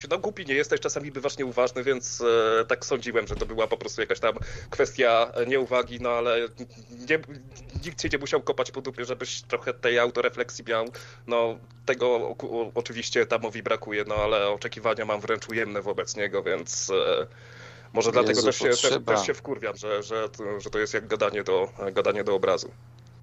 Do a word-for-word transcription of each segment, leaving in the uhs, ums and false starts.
no głupi nie jesteś, czasami bywasz nieuważny, więc e, tak sądziłem, że to była po prostu jakaś tam kwestia nieuwagi, no ale nie, nikt cię nie musiał kopać po dupie, żebyś trochę tej autorefleksji miał. No tego o, o, oczywiście Adamowi brakuje, no ale oczekiwania mam wręcz ujemne wobec niego, więc e, może Jezu, dlatego też się, też, potrzeba. też się wkurwiam, że, że, że to jest jak gadanie do, gadanie do obrazu.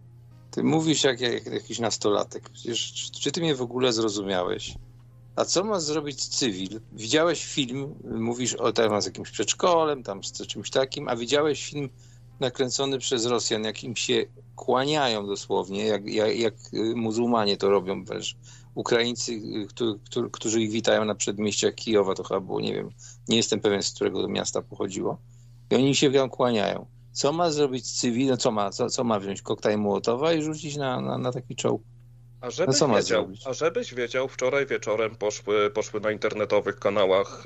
Ty mówisz jak, jak jakiś nastolatek. Przecież czy, czy ty mnie w ogóle zrozumiałeś? A co ma zrobić cywil? Widziałeś film, mówisz o tam z jakimś przedszkolem, tam z czymś takim, a widziałeś film nakręcony przez Rosjan, jak im się kłaniają dosłownie, jak, jak, jak muzułmanie to robią wręcz. Ukraińcy, którzy, którzy ich witają na przedmieściach Kijowa, to chyba było, nie wiem, nie jestem pewien, z którego to miasta pochodziło. I oni się wam kłaniają. Co ma zrobić cywil? No co ma, co, co ma wziąć? Koktajl Mołotowa i rzucić na, na, na taki czołg? A żebyś, no co ma wiedział, zrobić? a żebyś wiedział, wczoraj wieczorem poszły, poszły na internetowych kanałach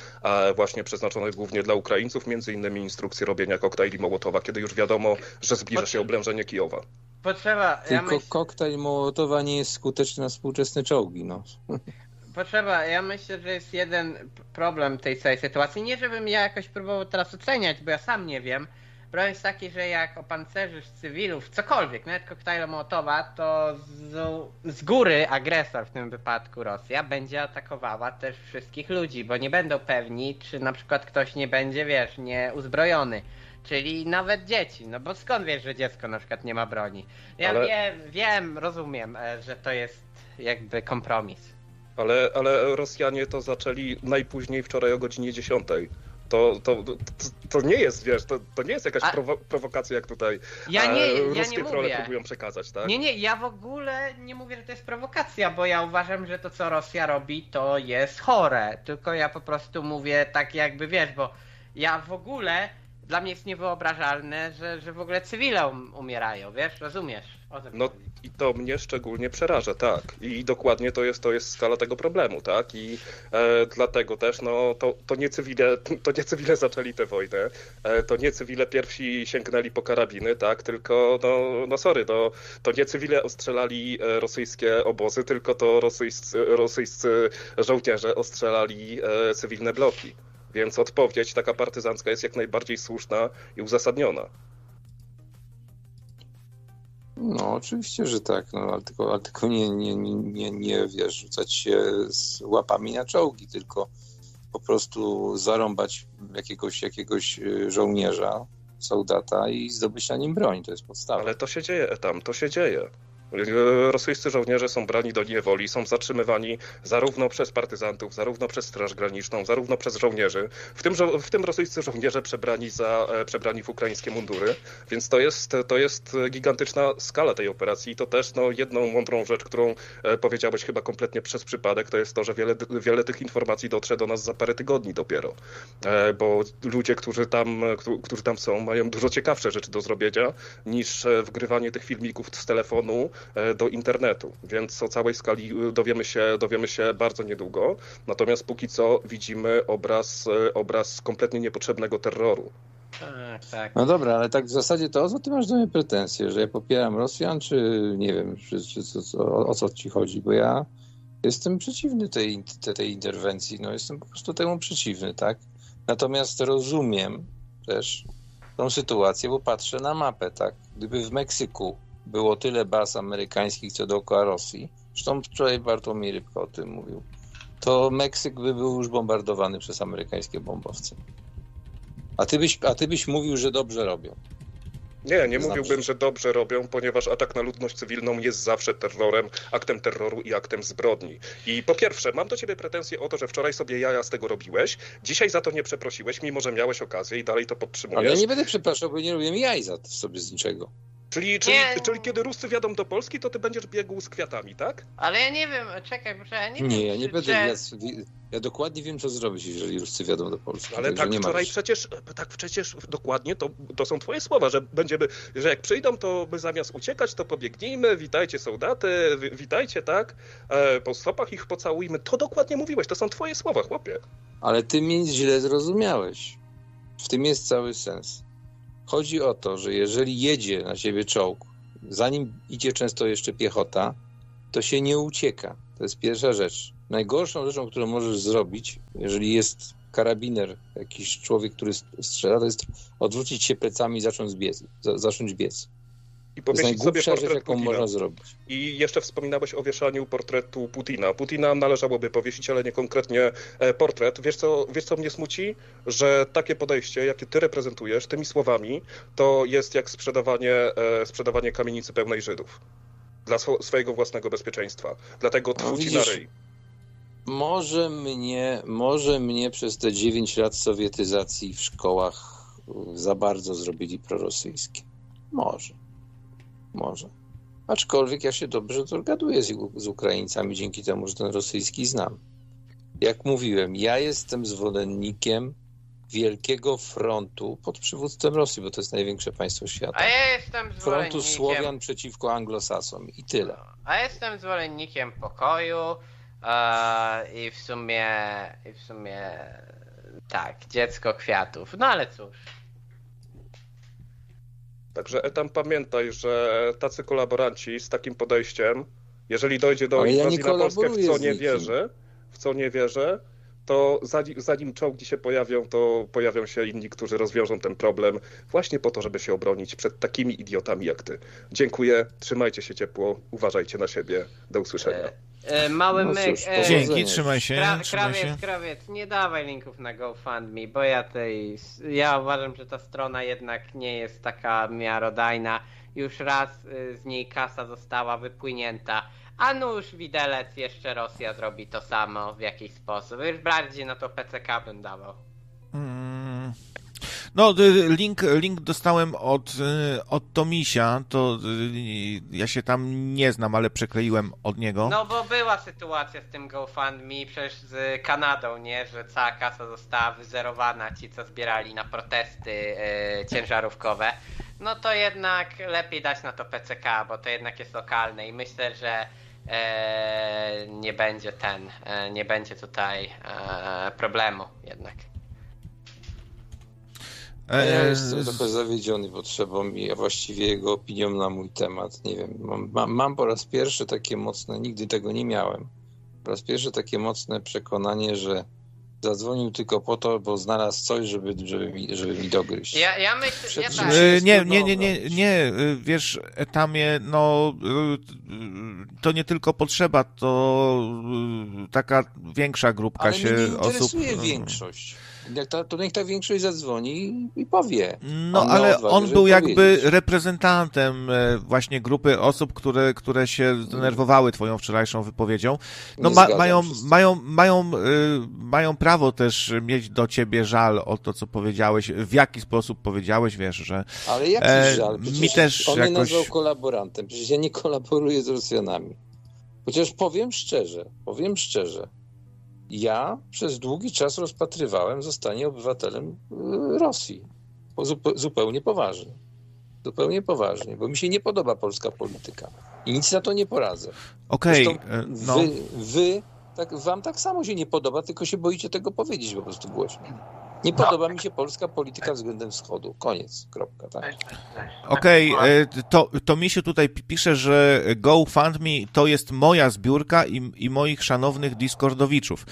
e, właśnie przeznaczonych głównie dla Ukraińców, między innymi instrukcje robienia koktajli Mołotowa, kiedy już wiadomo, że zbliża się oblężenie Kijowa. Potrzeba... Tylko ja myśl... koktajl Mołotowa nie jest skuteczny na współczesne czołgi, no. Potrzeba, ja myślę, że jest jeden problem tej całej sytuacji. Nie żebym ja jakoś próbował teraz oceniać, bo ja sam nie wiem. Problem jest taki, że jak opancerzysz cywilów, cokolwiek, nawet koktajla Mołotowa, to z, z góry agresor, w tym wypadku Rosja, będzie atakowała też wszystkich ludzi, bo nie będą pewni, czy na przykład ktoś nie będzie, wiesz, nieuzbrojony. Czyli nawet dzieci, no bo skąd wiesz, że dziecko na przykład nie ma broni? Ja Ale... wiem, wiem, rozumiem, że to jest jakby kompromis. Ale, ale Rosjanie to zaczęli najpóźniej wczoraj o godzinie dziesiątej. To, to, to, to nie jest, wiesz, to, to nie jest jakaś A... prowo- prowokacja, jak tutaj ja nie, e, ja ruskie nie trolle mówię. próbują przekazać, tak? Nie, nie, ja w ogóle nie mówię, że to jest prowokacja, bo ja uważam, że to, co Rosja robi, to jest chore. Tylko ja po prostu mówię tak jakby, wiesz, bo ja w ogóle, dla mnie jest niewyobrażalne, że, że w ogóle cywile um, umierają, wiesz, rozumiesz? O tym No chodzi. i to mnie szczególnie przeraża, tak. I dokładnie to jest, to jest skala tego problemu, tak. I e, dlatego też, no to, to, nie cywile, to nie cywile zaczęli tę wojnę, e, to nie cywile pierwsi sięgnęli po karabiny, tak, tylko, no, no sorry, no, to nie cywile ostrzelali rosyjskie obozy, tylko to rosyjscy, rosyjscy żołnierze ostrzelali e, cywilne bloki. Więc odpowiedź taka partyzancka jest jak najbardziej słuszna i uzasadniona. No oczywiście, że tak, no, ale tylko, ale tylko nie, nie, nie, nie, nie wiesz, rzucać się z łapami na czołgi, tylko po prostu zarąbać jakiegoś, jakiegoś żołnierza, soldata i zdobyć na nim broń, to jest podstawa. Ale to się dzieje tam, to się dzieje. Rosyjscy żołnierze są brani do niewoli, są zatrzymywani zarówno przez partyzantów, zarówno przez Straż Graniczną, zarówno przez żołnierzy, w tym, w tym rosyjscy żołnierze przebrani, za, przebrani w ukraińskie mundury, więc to jest, to jest gigantyczna skala tej operacji i to też no, jedną mądrą rzecz, którą powiedziałeś chyba kompletnie przez przypadek, to jest to, że wiele, wiele tych informacji dotrze do nas za parę tygodni dopiero, bo ludzie, którzy tam, którzy tam są, mają dużo ciekawsze rzeczy do zrobienia niż wgrywanie tych filmików z telefonu do internetu, więc o całej skali dowiemy się, dowiemy się bardzo niedługo, natomiast póki co widzimy obraz, obraz kompletnie niepotrzebnego terroru. Tak, tak. No dobra, ale tak w zasadzie to o co ty masz do mnie pretensje, że ja popieram Rosjan, czy nie wiem, czy, czy, czy, o, o co ci chodzi, bo ja jestem przeciwny tej, tej, tej interwencji, no jestem po prostu temu przeciwny, tak? Natomiast rozumiem też tą sytuację, bo patrzę na mapę, tak? Gdyby w Meksyku było tyle baz amerykańskich, co dookoła Rosji. Zresztą wczoraj Bartłomiej Rybka o tym mówił. To Meksyk by był już bombardowany przez amerykańskie bombowce. A ty byś, a ty byś mówił, że dobrze robią. Nie, nie mówiłbym, że dobrze robią, ponieważ atak na ludność cywilną jest zawsze terrorem, aktem terroru i aktem zbrodni. I po pierwsze, mam do ciebie pretensje o to, że wczoraj sobie jaja z tego robiłeś, dzisiaj za to nie przeprosiłeś, mimo że miałeś okazję i dalej to podtrzymujesz. Ale ja nie będę przepraszał, bo nie robię jaj za sobie z niczego. Czyli, czyli, czyli kiedy Ruscy wjadą do Polski, to ty będziesz biegł z kwiatami, tak? Ale ja nie wiem, czekaj, proszę, ja nie, nie wiem. Nie, ja nie czy, będę. Czy... Ja, ja dokładnie wiem, co zrobić, jeżeli Ruscy wjadą do Polski. Ale tak nie wczoraj przecież, tak przecież dokładnie to, to są twoje słowa, że będziemy, że jak przyjdą, to my zamiast uciekać, to pobiegnijmy, witajcie soldaty, witajcie, tak? E, po stopach ich pocałujmy. To dokładnie mówiłeś, to są twoje słowa, chłopie. Ale ty mnie źle zrozumiałeś. W tym jest cały sens. Chodzi o to, że jeżeli jedzie na ciebie czołg, zanim idzie często jeszcze piechota, to się nie ucieka. To jest pierwsza rzecz. najgorszą rzeczą, którą możesz zrobić, jeżeli jest karabiner, jakiś człowiek, który strzela, to jest odwrócić się plecami i zacząć biec. Zacząć biec. I to jest powiesić sobie najgłupsza portret rzecz, jaką Putina. można zrobić. I jeszcze wspominałeś o wieszaniu portretu Putina. Putina należałoby powiesić, ale nie konkretnie portret. Wiesz co, wiesz co mnie smuci? Że takie podejście, jakie ty reprezentujesz tymi słowami, to jest jak sprzedawanie, sprzedawanie kamienicy pełnej Żydów. Dla sw- swojego własnego bezpieczeństwa. Dlatego tfu ci na ryj. Może mnie, może mnie przez te dziewięć lat sowietyzacji w szkołach za bardzo zrobili prorosyjskie. Może. Może. Aczkolwiek ja się dobrze dogaduję z, z Ukraińcami dzięki temu, że ten rosyjski znam. Jak mówiłem, ja jestem zwolennikiem wielkiego frontu pod przywództwem Rosji, bo to jest największe państwo świata. A ja jestem Frontu zwolennikiem... Słowian przeciwko Anglosasom i tyle. A ja jestem zwolennikiem pokoju e, i w sumie i w sumie tak, dziecko kwiatów. No ale cóż. Także Etam, pamiętaj, że tacy kolaboranci z takim podejściem, jeżeli dojdzie do Ale ja inwazji nie na Polskę, w kolaboruję co z nie nikim. wierzę, w co nie wierzę, to zanim, zanim czołgi się pojawią, to pojawią się inni, którzy rozwiążą ten problem właśnie po to, żeby się obronić przed takimi idiotami jak ty. Dziękuję, trzymajcie się ciepło, uważajcie na siebie, do usłyszenia. E, e, mały No myk. cóż, E, Dzięki, trzymaj się, Kra- trzymaj się. krawiec, krawiec, nie dawaj linków na GoFundMe, bo ja tej. Ja uważam, że ta strona jednak nie jest taka miarodajna. Już raz y, z niej kasa została wypłynięta. A nuż widelec, jeszcze Rosja zrobi to samo w jakiś sposób. Już bardziej na to P C K bym dawał. Mm. No, y, link, link dostałem od, y, od Tomisia, to y, ja się tam nie znam, ale przekleiłem od niego. No bo była sytuacja z tym GoFundMe przecież z Kanadą, nie? Że cała kasa została wyzerowana, ci co zbierali na protesty yy, ciężarówkowe. No to jednak lepiej dać na to P C K, bo to jednak jest lokalne i myślę, że e, nie będzie ten, e, nie będzie tutaj e, problemu jednak. Ja E, jestem trochę zawiedziony potrzebą i a właściwie jego opinią na mój temat. Nie wiem, mam, mam, mam po raz pierwszy takie mocne, nigdy tego nie miałem, po raz pierwszy takie mocne przekonanie, że zadzwonił tylko po to, bo znalazł coś, żeby, żeby, mi, żeby mi dogryźć. Ja, ja myślę, ja Przed- tak. się E, jest Nie, trudno nie, nie, nie, obronić. nie, y, wiesz, Etamie, no y, to nie tylko potrzeba, to y, taka większa grupka Ale się mnie nie interesuje osób. większość. Jak ta, to niech ta większość zadzwoni i powie. No, On miał ale odwagę, on żeby był jakby powiedzieć. reprezentantem e, właśnie grupy osób, które, które się zdenerwowały twoją wczorajszą wypowiedzią. No Nie ma, zgadzam mają, się z tym. mają, mają, y, mają prawo też mieć do ciebie żal o to, co powiedziałeś, w jaki sposób powiedziałeś, wiesz, że Ale jaki E, żal? mi Przecież też on mnie jakoś- nazwał kolaborantem. Przecież ja nie kolaboruję z Rosjanami. Chociaż powiem szczerze, powiem szczerze, ja przez długi czas rozpatrywałem zostanie obywatelem y, Rosji. Po, zupe- zupełnie poważnie. Zupełnie poważnie, bo mi się nie podoba polska polityka. I nic na to nie poradzę. okej, Zresztą e, no. wy, wy tak, wam tak samo się nie podoba, tylko się boicie tego powiedzieć po prostu głośno. Nie podoba mi się polska polityka względem wschodu. Koniec. Kropka. Tak? Okej, e, to, to mi się tutaj pi- pisze, że GoFundMe to jest moja zbiórka i, i moich szanownych Discordowiczów.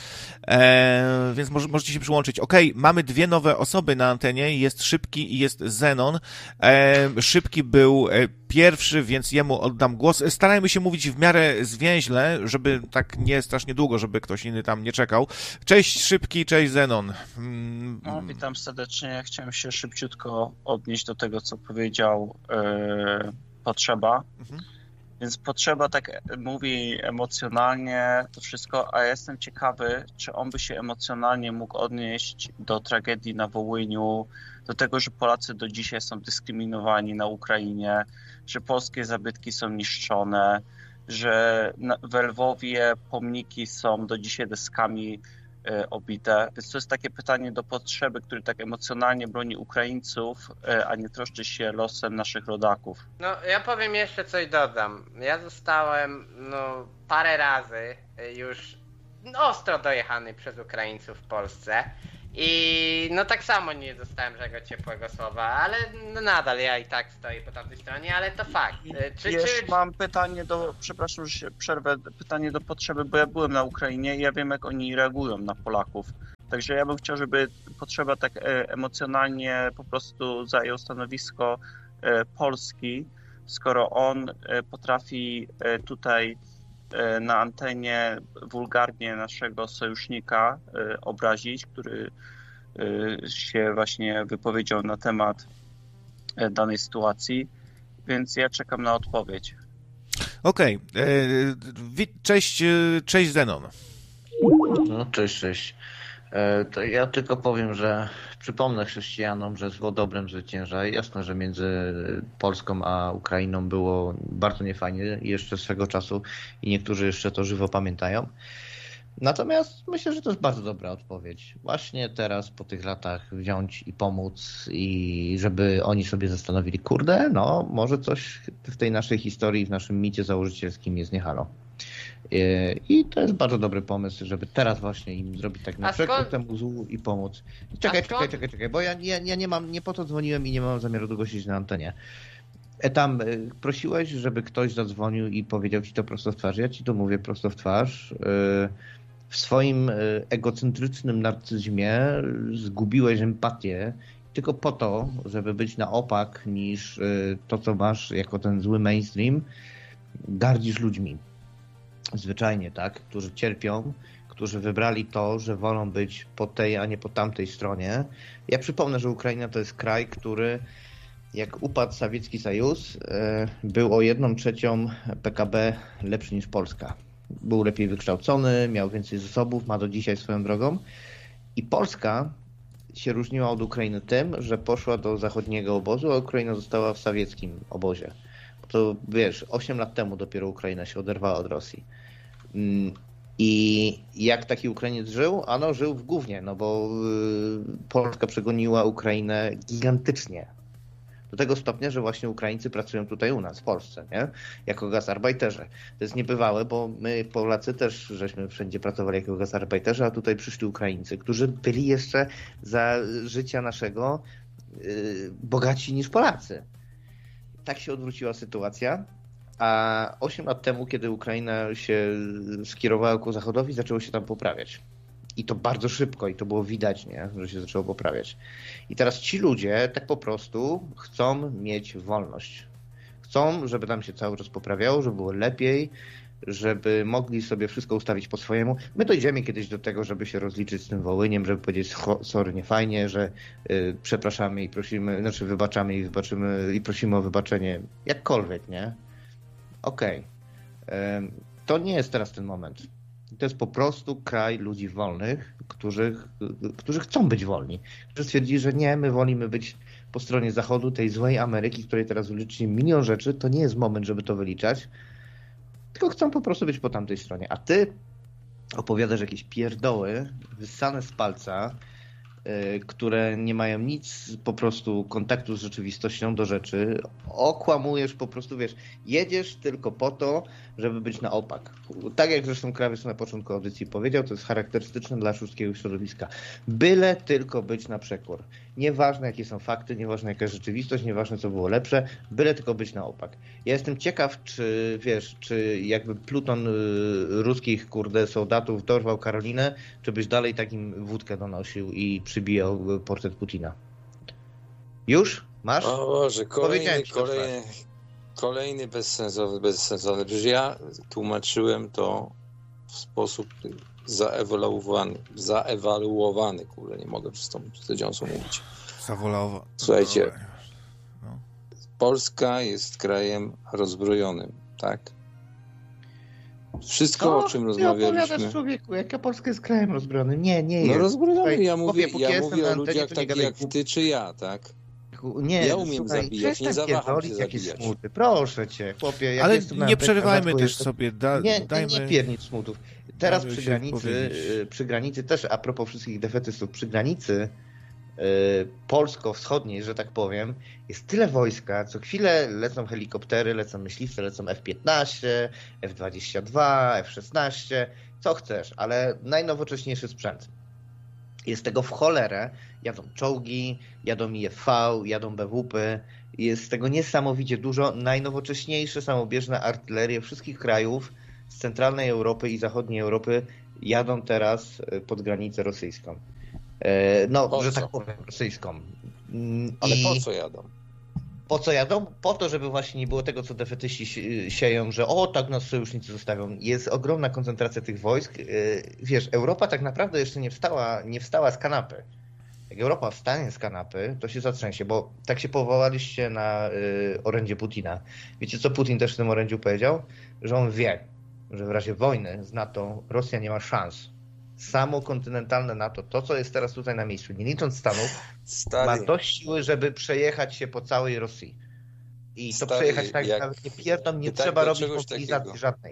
E, więc może, możecie się przyłączyć. Okej, mamy dwie nowe osoby na antenie. Jest Szybki i jest Zenon. E, Szybki był e, pierwszy, więc jemu oddam głos. Starajmy się mówić w miarę zwięźle, żeby tak nie strasznie długo, żeby ktoś inny tam nie czekał. Cześć Szybki, cześć Zenon. Mm, No, witam serdecznie. Chciałem się szybciutko odnieść do tego, co powiedział e, Potrzeba. Mhm. Więc Potrzeba tak mówi emocjonalnie to wszystko, a ja jestem ciekawy, czy on by się emocjonalnie mógł odnieść do tragedii na Wołyniu, do tego, że Polacy do dzisiaj są dyskryminowani na Ukrainie, że polskie zabytki są niszczone, że na, w Lwowie pomniki są do dzisiaj deskami obite. Więc to jest takie pytanie do Potrzeby, który tak emocjonalnie broni Ukraińców, a nie troszczy się losem naszych rodaków. No, ja powiem jeszcze coś dodam. Ja zostałem, no, parę razy już ostro dojechany przez Ukraińców w Polsce I no tak samo nie dostałem żadnego ciepłego słowa, ale no nadal ja i tak stoję po tamtej stronie, ale to fakt. Czy, Jeszcze czy... mam pytanie do, przepraszam, że się przerwę, pytanie do Potrzeby, bo ja byłem na Ukrainie i ja wiem, jak oni reagują na Polaków. Także ja bym chciał, żeby Potrzeba tak emocjonalnie po prostu zajął stanowisko Polski, skoro on potrafi tutaj na antenie wulgarnie naszego sojusznika obrazić, który się właśnie wypowiedział na temat danej sytuacji, więc ja czekam na odpowiedź. Okej. Okay. Cześć, cześć Zenon. No, cześć, cześć. To ja tylko powiem, że przypomnę chrześcijanom, że zło dobrem zwycięża. Jasne, że między Polską a Ukrainą było bardzo niefajnie jeszcze swego czasu i niektórzy jeszcze to żywo pamiętają. Natomiast myślę, że to jest bardzo dobra odpowiedź. Właśnie teraz po tych latach wziąć i pomóc i żeby oni sobie zastanowili, kurde, no może coś w tej naszej historii, w naszym micie założycielskim jest nie halo. I to jest bardzo dobry pomysł, żeby teraz właśnie im zrobić tak na przykład temu złu i pomóc. Czekaj, czekaj, czekaj, czekaj, bo ja, ja, ja nie mam, nie po to dzwoniłem i nie mam zamiaru długo siedzieć na antenie. E tam prosiłeś, żeby ktoś zadzwonił i powiedział ci to prosto w twarz. Ja ci to mówię prosto w twarz. W swoim egocentrycznym narcyzmie zgubiłeś empatię tylko po to, żeby być na opak niż to, co masz jako ten zły mainstream. Gardzisz ludźmi. Zwyczajnie, tak? Którzy cierpią, którzy wybrali to, że wolą być po tej, a nie po tamtej stronie. Ja przypomnę, że Ukraina to jest kraj, który jak upadł Sowiecki Sojus, był o jedną trzecią P K B lepszy niż Polska. Był lepiej wykształcony, miał więcej zasobów, ma do dzisiaj swoją drogą. I Polska się różniła od Ukrainy tym, że poszła do zachodniego obozu, a Ukraina została w sowieckim obozie. To wiesz, osiem lat temu dopiero Ukraina się oderwała od Rosji. I jak taki Ukrainiec żył? Ano żył w gównie, no bo Polska przegoniła Ukrainę gigantycznie. Do tego stopnia, że właśnie Ukraińcy pracują tutaj u nas, w Polsce, nie? Jako gazarbajterzy. To jest niebywałe, bo my Polacy też żeśmy wszędzie pracowali jako gazarbajterzy, a tutaj przyszli Ukraińcy, którzy byli jeszcze za życia naszego yy, bogaci niż Polacy. Tak się odwróciła sytuacja, a osiem lat temu, kiedy Ukraina się skierowała ku zachodowi, zaczęło się tam poprawiać. I to bardzo szybko i to było widać, nie? Że się zaczęło poprawiać. I teraz ci ludzie tak po prostu chcą mieć wolność. Chcą, żeby tam się cały czas poprawiało, żeby było lepiej, żeby mogli sobie wszystko ustawić po swojemu. My dojdziemy kiedyś do tego, żeby się rozliczyć z tym Wołyniem, żeby powiedzieć sorry, nie fajnie, że y, przepraszamy i prosimy, znaczy wybaczamy i wybaczymy i prosimy o wybaczenie. Jakkolwiek, nie? Okej. Okay. Y, to nie jest teraz ten moment. To jest po prostu kraj ludzi wolnych, którzy, którzy chcą być wolni. Którzy stwierdzili, że nie, my wolimy być po stronie Zachodu, tej złej Ameryki, której teraz uliczy milion rzeczy. To nie jest moment, żeby to wyliczać. Tylko chcą po prostu być po tamtej stronie. A ty opowiadasz jakieś pierdoły wyssane z palca, yy, które nie mają nic po prostu kontaktu z rzeczywistością do rzeczy. Okłamujesz po prostu, wiesz, jedziesz tylko po to, żeby być na opak. Tak jak zresztą Krawiec na początku audycji powiedział, to jest charakterystyczne dla wszystkiego środowiska. Byle tylko być na przekór. Nieważne jakie są fakty, nieważne jaka jest rzeczywistość, nieważne co było lepsze, byle tylko być na opak. Ja jestem ciekaw, czy wiesz, czy jakby pluton y, ruskich, kurde, soldatów dorwał Karolinę, czy byś dalej takim wódkę donosił i przybijał portret Putina. Już? Masz? O Boże, kolejny, kolejny, kolejny bezsensowny, bezsensowny. Przecież ja tłumaczyłem to w sposób zaewaluowany, zaewaluowany, kurde, nie mogę przez tą dziąsą mówić. Zawolawa. Słuchajcie, no. Polska jest krajem rozbrojonym, tak? Wszystko, no, o czym rozmawialiśmy... opowiadasz, człowieku, jaka Polska jest krajem rozbrojonym? Nie, nie jest. No rozbrojony, ja mówię, Słuchaj, ja mówię o antenie, ludziach takich jak ty czy ja, tak? Nie, ja umiem słuchaj, zabijać, nie zawaham się jakieś zabijać. Smuty. Proszę cię, chłopie. Jak ale jestem nie przerywajmy też jestem... sobie. Da, nie, dajmy... nie piernicz smutów. Teraz Dajmy przy granicy, przy granicy też, a propos wszystkich defetystów, przy granicy yy, polsko-wschodniej, że tak powiem, jest tyle wojska, co chwilę lecą helikoptery, lecą myśliwce, lecą F piętnaście, F dwadzieścia dwa, F szesnaście, co chcesz, ale najnowocześniejszy sprzęt. Jest tego w cholerę. Jadą czołgi, jadą I F V, jadą B W P. Jest tego niesamowicie dużo. Najnowocześniejsze samobieżne artylerie wszystkich krajów z centralnej Europy i zachodniej Europy jadą teraz pod granicę rosyjską. No, po że co? tak powiem, rosyjską. Ale I... po co jadą? Po co jadą? Po to, żeby właśnie nie było tego, co defetyści sieją, że o, tak nas sojusznicy zostawią. Jest ogromna koncentracja tych wojsk. Wiesz, Europa tak naprawdę jeszcze nie wstała, nie wstała z kanapy. Jak Europa wstanie z kanapy, to się zatrzęsie, bo tak się powołaliście na y, orędzie Putina. Wiecie, co Putin też w tym orędziu powiedział? Że on wie, że w razie wojny z NATO Rosja nie ma szans. Samo kontynentalne NATO, to co jest teraz tutaj na miejscu, nie licząc Stanów, Stary. ma dość siły, żeby przejechać się po całej Rosji. I to Stary, przejechać tak, jak- nawet nie pierdolą, nie tak trzeba do robić czegoś mobilizacji takiego. żadnej.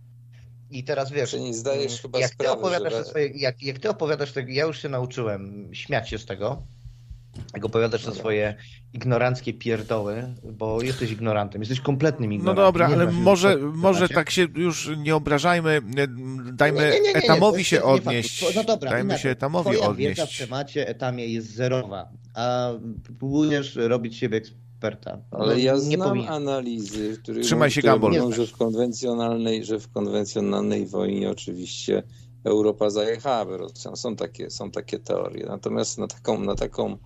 I teraz wiesz, Czy nie zdajesz chyba jak ty sprawy, opowiadasz że- o swoje, jak, jak ty opowiadasz tego, ja już się nauczyłem śmiać się z tego, jak opowiadasz te Dobra. swoje ignoranckie pierdoły, bo jesteś ignorantem, jesteś kompletnym No ignorantem. dobra, nie ale znasz się może, w tym może temacie. tak się już nie obrażajmy, dajmy Nie, nie, nie, nie, nie, Etamowi to się jest nie odnieść. faktu. No dobra, Dajmy inaczej. się Etamowi Twoja odnieść. wiedza w temacie Etamie jest zerowa, a próbujesz robić siebie eksperta. Ale No, ja nie znam powinien. analizy, które Trzymaj się, które Gambol. mówią, Nie że w konwencjonalnej, że w konwencjonalnej wojnie oczywiście Europa zajechała Rosjan. Są takie, są takie teorie. Natomiast na taką, na taką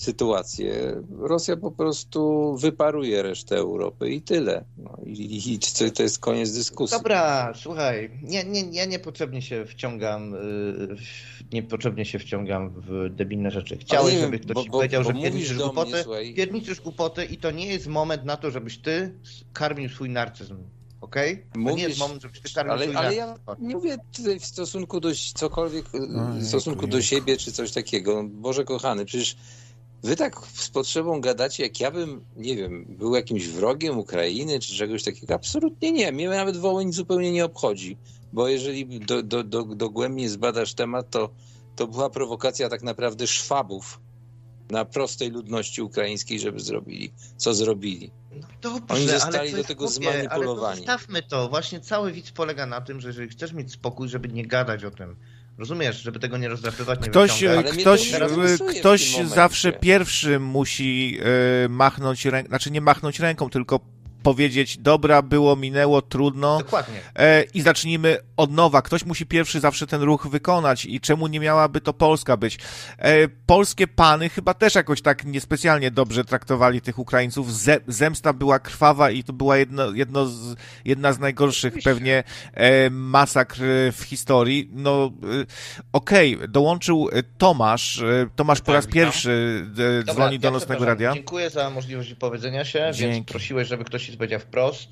sytuację Rosja po prostu wyparuje resztę Europy i tyle. No, i, i to, to jest koniec dyskusji. Dobra, słuchaj, nie, nie, ja niepotrzebnie się wciągam, yy, niepotrzebnie się wciągam w debilne rzeczy. Chciałeś, Ale nie żeby wiem, ktoś bo- ci bo- powiedział, bo że mówisz pierniczysz do mnie, głupoty, słuchaj. pierniczysz głupoty i to nie jest moment na to, żebyś ty karmił swój narcyzm, okej? To nie Mówisz- jest moment, żebyś ty karmił Ale, swój ale ja narcyzm. nie mówię tutaj w stosunku do cokolwiek, Ojejku, w stosunku do jejku. siebie czy coś takiego. Boże kochany, przecież wy tak z potrzebą gadacie, jak ja bym, nie wiem, był jakimś wrogiem Ukrainy czy czegoś takiego. Absolutnie nie. Mnie nawet Wołyń zupełnie nie obchodzi, bo jeżeli do, do, do, dogłębnie zbadasz temat, to, to była prowokacja tak naprawdę Szwabów na prostej ludności ukraińskiej, żeby zrobili, co zrobili. No dobrze, Oni ale zostali to do jest tego głupie, zmanipulowani. Ale to zostawmy to. Właśnie cały widz polega na tym, że jeżeli chcesz mieć spokój, żeby nie gadać o tym. Rozumiesz? Żeby tego nie rozdrapywać, nie Ktoś, wyciągać. Ale mnie ktoś, to nie interesuje w ktoś tym momencie. zawsze pierwszy musi e, machnąć ręką, znaczy nie machnąć ręką, tylko powiedzieć, dobra, było, minęło, trudno Dokładnie. e, i zacznijmy od nowa. Ktoś musi pierwszy zawsze ten ruch wykonać i czemu nie miałaby to Polska być? E, polskie pany chyba też jakoś tak niespecjalnie dobrze traktowali tych Ukraińców. Ze, zemsta była krwawa i to była jedno, jedno z, jedna z najgorszych Oczywiście. pewnie e, masakr w historii. No e, okej, okay, dołączył e, Tomasz. E, Tomasz po Tak, raz witam. pierwszy e, Dobra, dzwoni do ja Nocnego przepraszam. Radia. Dziękuję za możliwość wypowiedzenia się, więc Dzięki. prosiłeś, żeby ktoś ci powiedział wprost.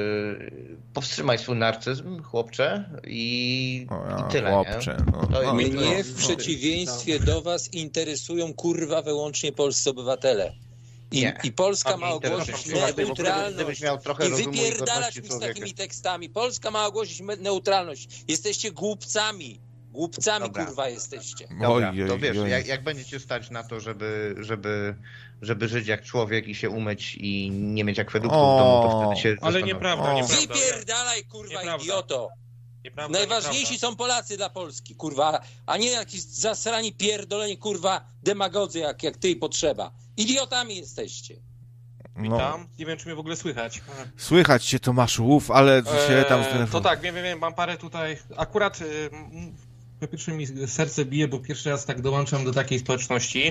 Yy, powstrzymaj swój narcyzm, chłopcze, i, O, i tyle. chłopcze, nie? no, To no. jest- Mnie w no. przeciwieństwie do was interesują kurwa wyłącznie polscy obywatele. I, Nie. i Polska A mnie ma interesują ogłosić obywatele, bo neutralność gdybyś miał trochę i rozumu i wypierdalać godności mi z człowieka. takimi tekstami. Polska ma ogłosić me- neutralność. Jesteście głupcami. Głupcami Dobra. kurwa jesteście. Dobra, Ojej, to wiesz, ojej. jak, jak będziecie stać na to, żeby, żeby, żeby żyć jak człowiek i się umyć i nie mieć akweduktu w domu, to wtedy się Ale zastanowię. nieprawda, O. nieprawda. Wypierdalaj kurwa Nieprawda. idioto. Nieprawda, Najważniejsi nieprawda. są Polacy dla Polski, kurwa, a nie jakiś zasrani pierdoleni, kurwa, demagodzy jak, jak ty i potrzeba. Idiotami jesteście. No, Witam. Nie wiem, czy mnie w ogóle słychać. słychać cię, Tomaszu, uf, ale się tam... Eee, to tak, wiem, wiem, wiem, mam parę tutaj. Akurat y, m, po pierwsze mi serce bije, bo pierwszy raz tak dołączam do takiej społeczności.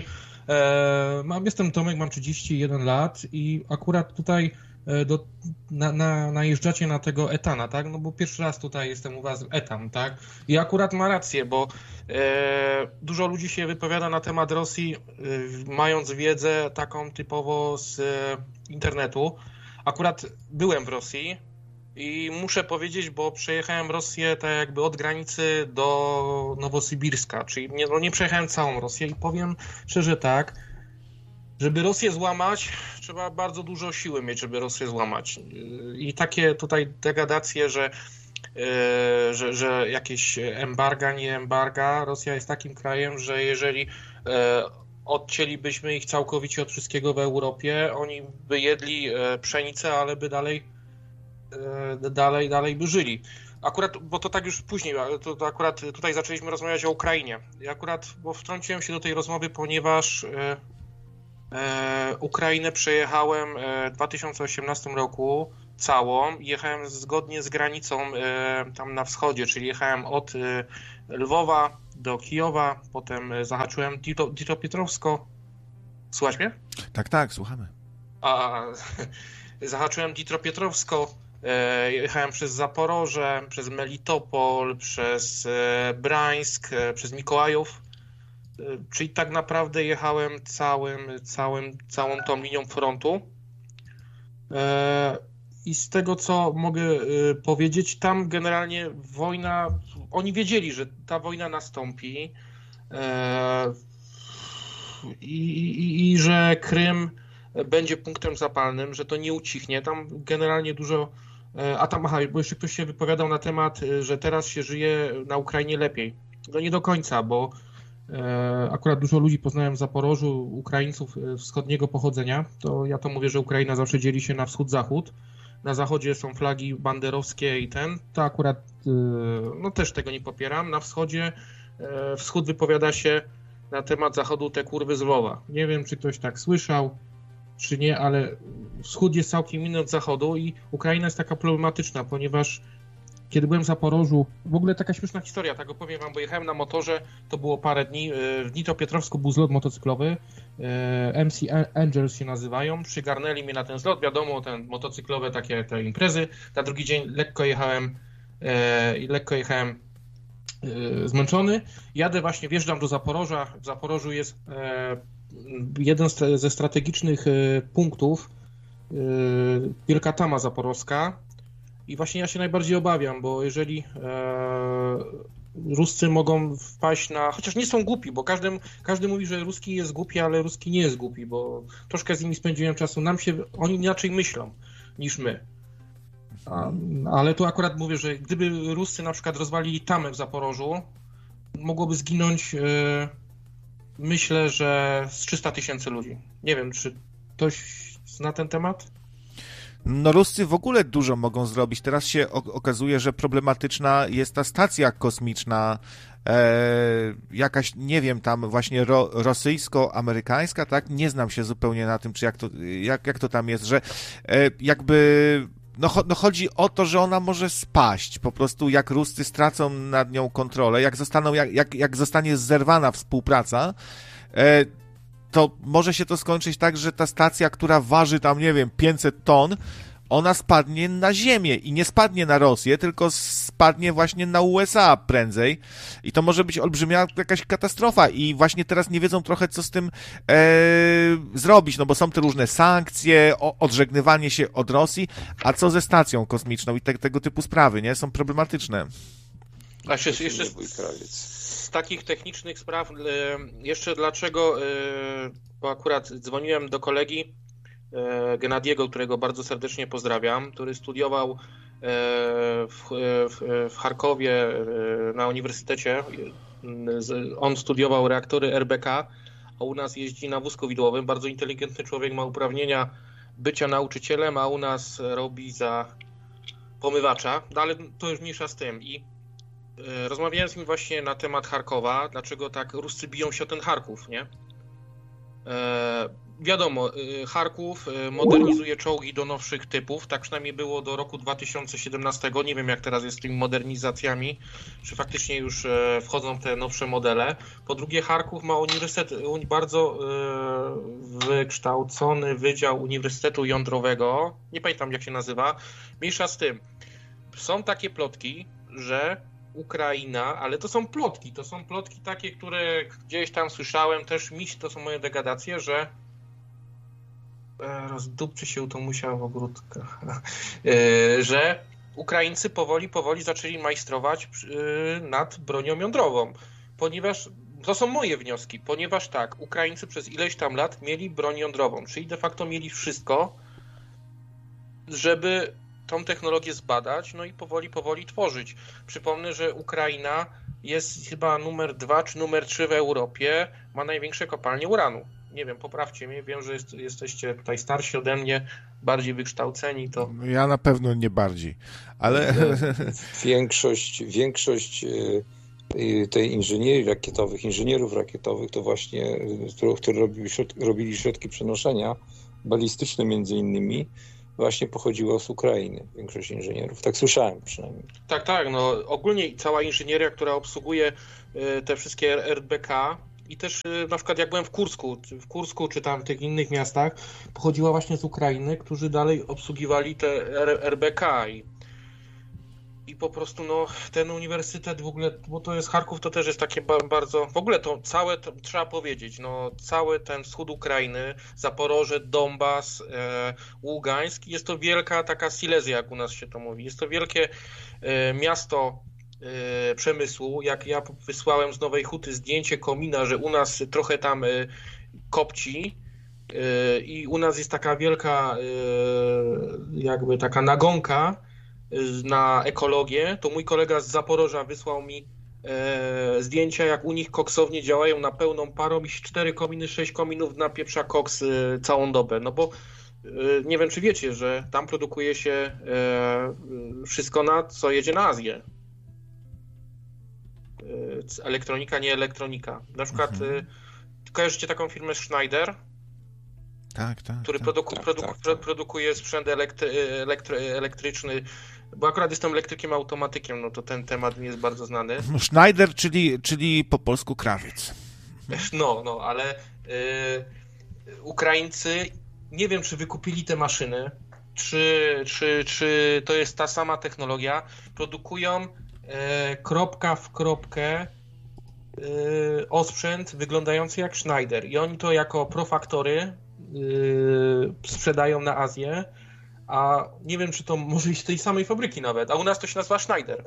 Eee, mam, jestem Tomek, mam trzydzieści jeden lat i akurat tutaj e, do, na, na, najeżdżacie na tego Etana, tak? No bo pierwszy raz tutaj jestem u was Etan, tak? I akurat ma rację, bo e, dużo ludzi się wypowiada na temat Rosji, e, mając wiedzę taką typowo z e, internetu. Akurat byłem w Rosji i muszę powiedzieć, bo przejechałem Rosję tak jakby od granicy do Nowosybirska, czyli nie, no nie przejechałem całą Rosję i powiem szczerze tak, żeby Rosję złamać, trzeba bardzo dużo siły mieć, żeby Rosję złamać. I takie tutaj degradacje, że, yy, że, że jakieś embarga, nie embarga, Rosja jest takim krajem, że jeżeli yy, odcięlibyśmy ich całkowicie od wszystkiego w Europie, oni by jedli yy, pszenicę, ale by dalej, yy, dalej, dalej by żyli. Akurat, bo to tak już później, to, to akurat tutaj zaczęliśmy rozmawiać o Ukrainie. I akurat, bo wtrąciłem się do tej rozmowy, ponieważ e, e, Ukrainę przejechałem w dwa tysiące osiemnastym roku całą. Jechałem zgodnie z granicą e, tam na wschodzie, czyli jechałem od e, Lwowa do Kijowa, potem zahaczyłem Dnipropietrowsko. Słuchaj mnie? Tak, tak, słuchamy. A, zahaczyłem Dnipropietrowsko. Jechałem przez Zaporoże, przez Melitopol, przez Brańsk, przez Mikołajów, czyli tak naprawdę jechałem całym, całym, całą tą linią frontu. I z tego, co mogę powiedzieć, tam generalnie wojna, oni wiedzieli, że ta wojna nastąpi i, i, i że Krym będzie punktem zapalnym, że to nie ucichnie. Tam generalnie dużo. A tam, aha, bo jeszcze ktoś się wypowiadał na temat, że teraz się żyje na Ukrainie lepiej. No nie do końca, bo e, akurat dużo ludzi poznałem w Zaporożu, Ukraińców wschodniego pochodzenia. To ja to mówię, że Ukraina zawsze dzieli się na wschód-zachód. Na zachodzie są flagi banderowskie i ten. To akurat, e, no też tego nie popieram. Na wschodzie e, wschód wypowiada się na temat zachodu te kurwy z Lwowa. Nie wiem, czy ktoś tak słyszał, czy nie, ale wschód jest całkiem inny od zachodu i Ukraina jest taka problematyczna, ponieważ kiedy byłem w Zaporożu, w ogóle taka śmieszna historia, tak opowiem wam, bo jechałem na motorze, to było parę dni, w Dnipropietrowsku był zlot motocyklowy, M C Angels się nazywają, przygarnęli mnie na ten zlot, wiadomo, ten motocyklowe takie te imprezy, na drugi dzień lekko jechałem, lekko jechałem zmęczony, jadę właśnie, wjeżdżam do Zaporoża, w Zaporożu jest jeden ze strategicznych punktów, Wielka Tama Zaporowska, i właśnie ja się najbardziej obawiam, bo jeżeli Ruscy mogą wpaść na, chociaż nie są głupi, bo każdy, każdy mówi, że Ruski jest głupi, ale Ruski nie jest głupi, bo troszkę z nimi spędziłem czasu, nam się, oni inaczej myślą niż my. A, ale tu akurat mówię, że gdyby Ruscy na przykład rozwalili Tamę w Zaporożu, mogłoby zginąć myślę, że z trzysta tysięcy ludzi. Nie wiem, czy ktoś zna ten temat? No Ruscy w ogóle dużo mogą zrobić. Teraz się okazuje, że problematyczna jest ta stacja kosmiczna, e, jakaś, nie wiem, tam właśnie ro, rosyjsko-amerykańska, tak? Nie znam się zupełnie na tym, czy jak to, jak, jak to tam jest, że e, jakby... No, no chodzi o to, że ona może spaść, po prostu jak Ruscy stracą nad nią kontrolę, jak zostaną, jak, jak, jak zostanie zerwana współpraca, e, to może się to skończyć tak, że ta stacja, która waży tam, nie wiem, pięćset ton, ona spadnie na ziemię i nie spadnie na Rosję, tylko spadnie właśnie na U S A prędzej i to może być olbrzymia jakaś katastrofa i właśnie teraz nie wiedzą trochę, co z tym e, zrobić, no bo są te różne sankcje, o, odżegnywanie się od Rosji, a co ze stacją kosmiczną i te, tego typu sprawy, nie? Są problematyczne. A jeszcze, jeszcze z, z takich technicznych spraw, jeszcze dlaczego, bo akurat dzwoniłem do kolegi Genadiego, którego bardzo serdecznie pozdrawiam, który studiował w, w, w Charkowie na uniwersytecie. On studiował reaktory R B K, a u nas jeździ na wózku widłowym. Bardzo inteligentny człowiek, ma uprawnienia bycia nauczycielem, a u nas robi za pomywacza, no ale to już mniejsza z tym. I rozmawiałem z nim właśnie na temat Charkowa, dlaczego tak Ruscy biją się o ten Charków, nie? E, wiadomo, Charków modernizuje czołgi do nowszych typów, tak przynajmniej było do roku dwa tysiące siedemnastego, nie wiem jak teraz jest z tymi modernizacjami, czy faktycznie już wchodzą te nowsze modele. Po drugie, Charków ma uniwersytet, bardzo wykształcony wydział Uniwersytetu Jądrowego, nie pamiętam jak się nazywa, mniejsza z tym. Są takie plotki, że Ukraina, ale to są plotki, to są plotki takie, które gdzieś tam słyszałem, też miś, to są moje degadacje, że rozdupczy się to musiał w ogródkach, że Ukraińcy powoli, powoli zaczęli majstrować nad bronią jądrową, ponieważ, to są moje wnioski, ponieważ tak, Ukraińcy przez ileś tam lat mieli broń jądrową, czyli de facto mieli wszystko, żeby tą technologię zbadać, no i powoli, powoli tworzyć. Przypomnę, że Ukraina jest chyba numer dwa czy numer trzy w Europie, ma największe kopalnie uranu. Nie nie wiem, poprawcie mnie, wiem, że jest, jesteście tutaj starsi ode mnie, bardziej wykształceni, to... Ja na pewno nie bardziej, ale... Większość, większość tej inżynierii rakietowych, inżynierów rakietowych to właśnie, którzy robili, robili środki przenoszenia balistyczne między innymi, właśnie pochodziło z Ukrainy, większość inżynierów. Tak słyszałem przynajmniej. Tak, tak, no ogólnie cała inżynieria, która obsługuje te wszystkie R B K i też na przykład jak byłem w Kursku, w Kursku czy tam w tych innych miastach, pochodziła właśnie z Ukrainy, którzy dalej obsługiwali te R B K i, i po prostu no ten uniwersytet w ogóle, bo to jest Charków, to też jest takie bardzo, w ogóle to całe, to, trzeba powiedzieć, no cały ten wschód Ukrainy, Zaporoże, Donbas, e, Ługańsk, jest to wielka taka Silezja, jak u nas się to mówi, jest to wielkie e, miasto e, przemysłu, jak ja wysłałem z Nowej Huty zdjęcie komina, że u nas trochę tam e, kopci e, i u nas jest taka wielka e, jakby taka nagonka na ekologię, to mój kolega z Zaporoża wysłał mi e, zdjęcia, jak u nich koksownie działają na pełną parą i cztery kominy, sześć kominów na pieprza koks e, całą dobę, no bo e, nie wiem, czy wiecie, że tam produkuje się e, wszystko, na co jedzie na Azję. E, elektronika, nie elektronika. Na przykład mhm. e, kojarzycie taką firmę Schneider? Tak, tak, który tak, produku, tak, produku, tak, tak. produkuje sprzęt elektry, elektry, elektryczny, bo akurat jestem elektrykiem automatykiem, no to ten temat mi jest bardzo znany. Schneider, czyli, czyli po polsku krawiec. No, no, ale y, Ukraińcy, nie wiem, czy wykupili te maszyny, czy, czy, czy to jest ta sama technologia, produkują y, kropka w kropkę y, osprzęt wyglądający jak Schneider i oni to jako profaktory Yy, sprzedają na Azję, a nie wiem, czy to może iść z tej samej fabryki nawet, a u nas to się nazywa Schneider.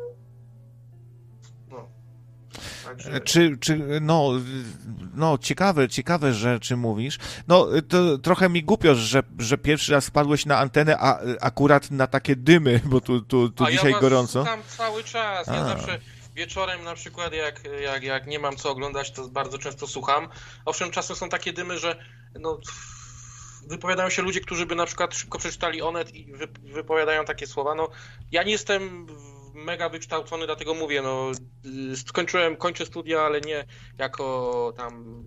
No. Także... Czy, czy, no, no, ciekawe, ciekawe rzeczy mówisz. No, to trochę mi głupio, że, że pierwszy raz wpadłeś na antenę, a akurat na takie dymy, bo tu, tu, tu a dzisiaj ja was gorąco. Słucham cały czas, ja a. zawsze wieczorem na przykład, jak, jak, jak nie mam co oglądać, to bardzo często słucham. Owszem, czasem są takie dymy, że no, wypowiadają się ludzie, którzy by na przykład szybko przeczytali Onet i wy, wypowiadają takie słowa. No, ja nie jestem mega wykształcony, dlatego mówię, no, skończyłem, kończę studia, ale nie jako tam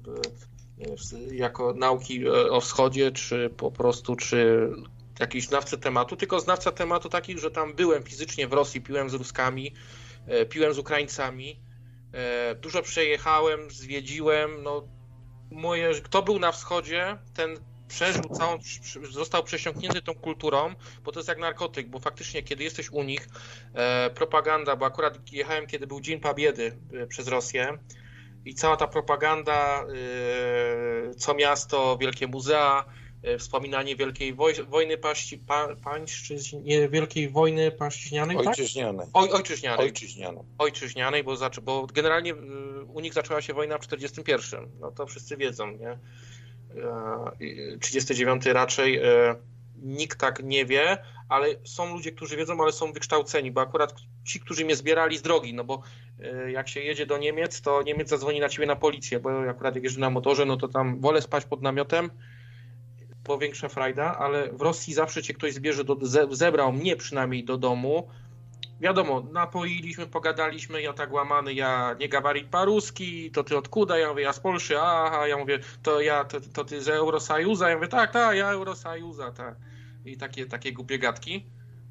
jako nauki o wschodzie, czy po prostu, czy jakiś znawca tematu, tylko znawca tematu takich, że tam byłem fizycznie w Rosji, piłem z Ruskami, piłem z Ukraińcami, dużo przejechałem, zwiedziłem, no moje, kto był na wschodzie, ten przeżył całą, został przesiąknięty tą kulturą, bo to jest jak narkotyk, bo faktycznie kiedy jesteś u nich, propaganda, bo akurat jechałem, kiedy był Dzień Pobiedy przez Rosję i cała ta propaganda, co miasto, wielkie muzea, wspominanie Wielkiej Woj- Wojny Paści, pa, Pańszczyźnie, Wielkiej Wojny Pańszczyźnianej, Ojczyźnianej. Tak? Oj, ojczyźnianej. Ojczyźnianej. Ojczyźnianej, bo, zaczę, bo generalnie u nich zaczęła się wojna w czterdziestym pierwszym. No to wszyscy wiedzą, nie? trzydziesty dziewiąty raczej nikt tak nie wie, ale są ludzie, którzy wiedzą, ale są wykształceni, bo akurat ci, którzy mnie zbierali z drogi, no bo jak się jedzie do Niemiec, to Niemiec zadzwoni na ciebie na policję, bo akurat jak jeżdżę na motorze, no to tam wolę spać pod namiotem, po większa frajda, ale w Rosji zawsze cię ktoś zbierze, do, ze, zebrał mnie przynajmniej do domu. Wiadomo, napoiliśmy, pogadaliśmy, ja tak łamany, ja nie gabarit paruski, to ty odkuda? Ja mówię, ja z Polszy, aha, ja mówię, to ja, to, to ty z Eurosajuza? Ja mówię, tak, tak, ja Eurosajuza, tak. I takie, takie głupie gadki.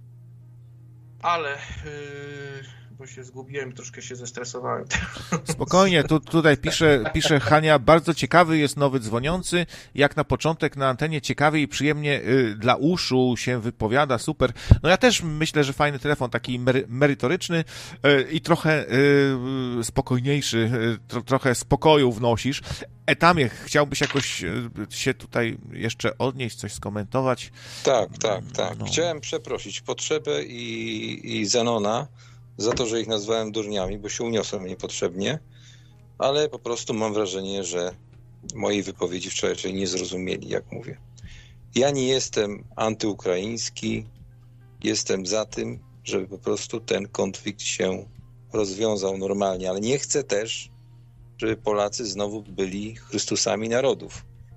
Ale... Yy... bo się zgubiłem, troszkę się zestresowałem. Spokojnie, tu, tutaj pisze, pisze Hania, bardzo ciekawy jest nowy dzwoniący, jak na początek na antenie ciekawie i przyjemnie y, dla uszu się wypowiada, super. No ja też myślę, że fajny telefon, taki mery, merytoryczny y, i trochę y, spokojniejszy, y, tro, trochę spokoju wnosisz. Etamie, chciałbyś jakoś y, się tutaj jeszcze odnieść, coś skomentować? Tak, tak, tak. No. Chciałem przeprosić Potrzebę i, i Zenona za to, że ich nazwałem durniami, bo się uniosłem niepotrzebnie, ale po prostu mam wrażenie, że mojej wypowiedzi wczorajszej nie zrozumieli, jak mówię. Ja nie jestem antyukraiński, jestem za tym, żeby po prostu ten konflikt się rozwiązał normalnie, ale nie chcę też, żeby Polacy znowu byli Chrystusami narodów.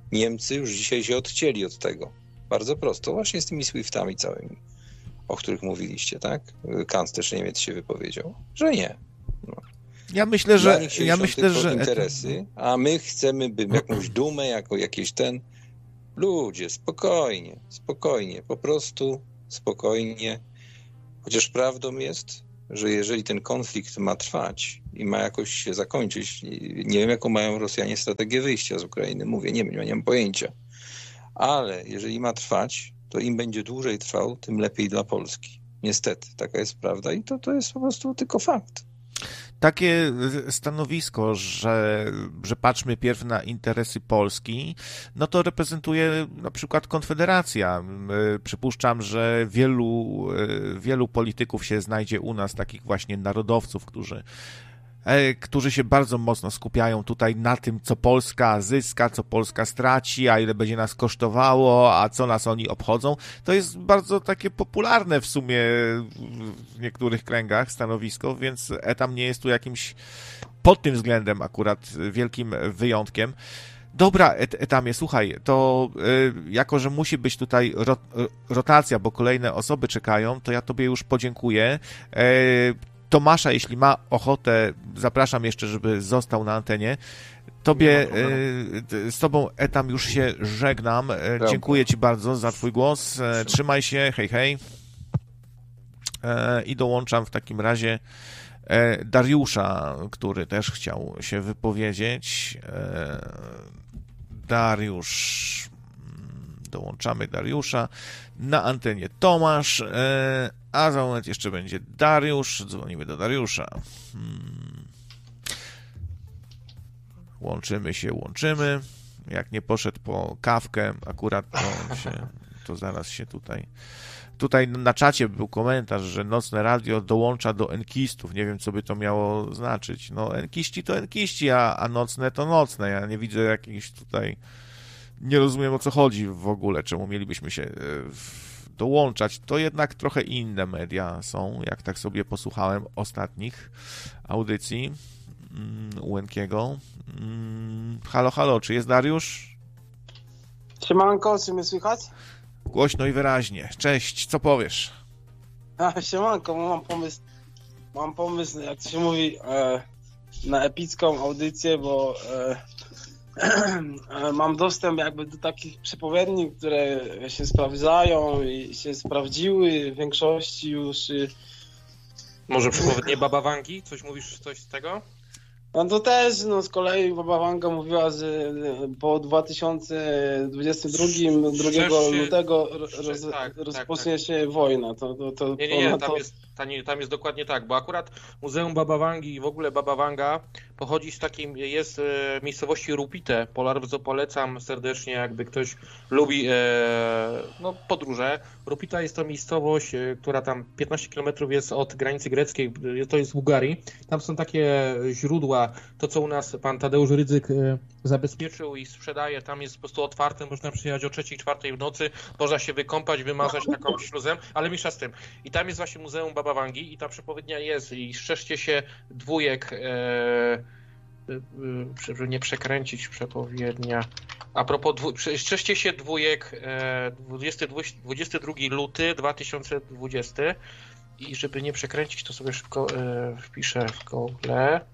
Niemcy już dzisiaj się odcięli od tego. Bardzo prosto, właśnie z tymi swiftami całymi, o których mówiliście, tak? Kanclerz Niemiec się wypowiedział, że nie. No. Ja myślę, Dla że nich się ja liczą myślę, tylko że interesy, a my chcemy by jakąś dumę, jako jakieś ten... Ludzie, spokojnie, spokojnie, po prostu spokojnie. Chociaż prawdą jest, że jeżeli ten konflikt ma trwać i ma jakoś się zakończyć, nie wiem, jaką mają Rosjanie strategię wyjścia z Ukrainy, mówię, nie wiem, nie mam pojęcia, ale jeżeli ma trwać, to im będzie dłużej trwał, tym lepiej dla Polski. Niestety, taka jest prawda i to, to jest po prostu tylko fakt. Takie stanowisko, że, że patrzmy pierw na interesy Polski, no to reprezentuje na przykład Konfederacja. Przypuszczam, że wielu, wielu polityków się znajdzie u nas, takich właśnie narodowców, którzy którzy się bardzo mocno skupiają tutaj na tym, co Polska zyska, co Polska straci, a ile będzie nas kosztowało, a co nas oni obchodzą. To jest bardzo takie popularne w sumie w niektórych kręgach stanowisko, więc Etam nie jest tu jakimś pod tym względem akurat wielkim wyjątkiem. Dobra, Et- Etamie, słuchaj, to y, jako, że musi być tutaj ro- rotacja, bo kolejne osoby czekają, to ja tobie już podziękuję. Y, Tomasza, jeśli ma ochotę, zapraszam jeszcze, żeby został na antenie. Tobie, y, z tobą, Etam, już się żegnam. Y, dziękuję ci bardzo za twój głos. Y, trzymaj się, hej, hej. Y, I dołączam w takim razie y, Dariusza, który też chciał się wypowiedzieć. Y, Dariusz, dołączamy Dariusza. Na antenie Tomasz, y, a za moment jeszcze będzie Dariusz. Dzwonimy do Dariusza. Hmm. Łączymy się, łączymy. Jak nie poszedł po kawkę, akurat to, się, to zaraz się tutaj... Tutaj na czacie był komentarz, że Nocne Radio dołącza do enkistów. Nie wiem, co by to miało znaczyć. No, enkiści to enkiści, a, a nocne to nocne. Ja nie widzę jakichś tutaj... Nie rozumiem, o co chodzi w ogóle. Czemu mielibyśmy się... W... dołączać, to jednak trochę inne media są, jak tak sobie posłuchałem ostatnich audycji u Enkiego. Halo, halo, czy jest Dariusz? Siemanko, czy mnie słychać? Głośno i wyraźnie. Cześć, co powiesz? A, siemanko, mam pomysł, mam pomysł, jak to się mówi, e, na epicką audycję, bo e, mam dostęp jakby do takich przepowiedni, które się sprawdzają i się sprawdziły w większości już. Może przepowiednie Baba Wangi? Coś mówisz, coś z tego? No to też, no z kolei Baba Wanga mówiła, że po dwa tysiące dwudziestym drugim, drugiego lutego roz, tak, rozpocznie tak, się tak. wojna. To, to, to, nie, nie, nie, tam, to... jest, tam jest dokładnie tak, bo akurat Muzeum Baba Wangi i w ogóle Baba Wanga pochodzi z takiej, jest e, miejscowości Rupite. Bardzo polecam serdecznie, jakby ktoś lubi e, no, podróże. Rupita jest to miejscowość, e, która tam piętnaście kilometrów jest od granicy greckiej, to jest w Bułgarii. Tam są takie źródła, to co u nas pan Tadeusz Rydzyk e, zabezpieczył i sprzedaje, tam jest po prostu otwarte, można przyjechać o trzeciej, czwartej w nocy, można się wykąpać, wymazać taką śluzem, ale mniejsza z tym. I tam jest właśnie Muzeum Baba Wangi i ta przepowiednia jest i strzeżcie się dwójek, e, żeby nie przekręcić przepowiednia. A propos, dwu, strzeżcie się dwójek e, dwudziestego drugiego luty dwa tysiące dwudziesty i żeby nie przekręcić, to sobie szybko e, wpiszę w Google.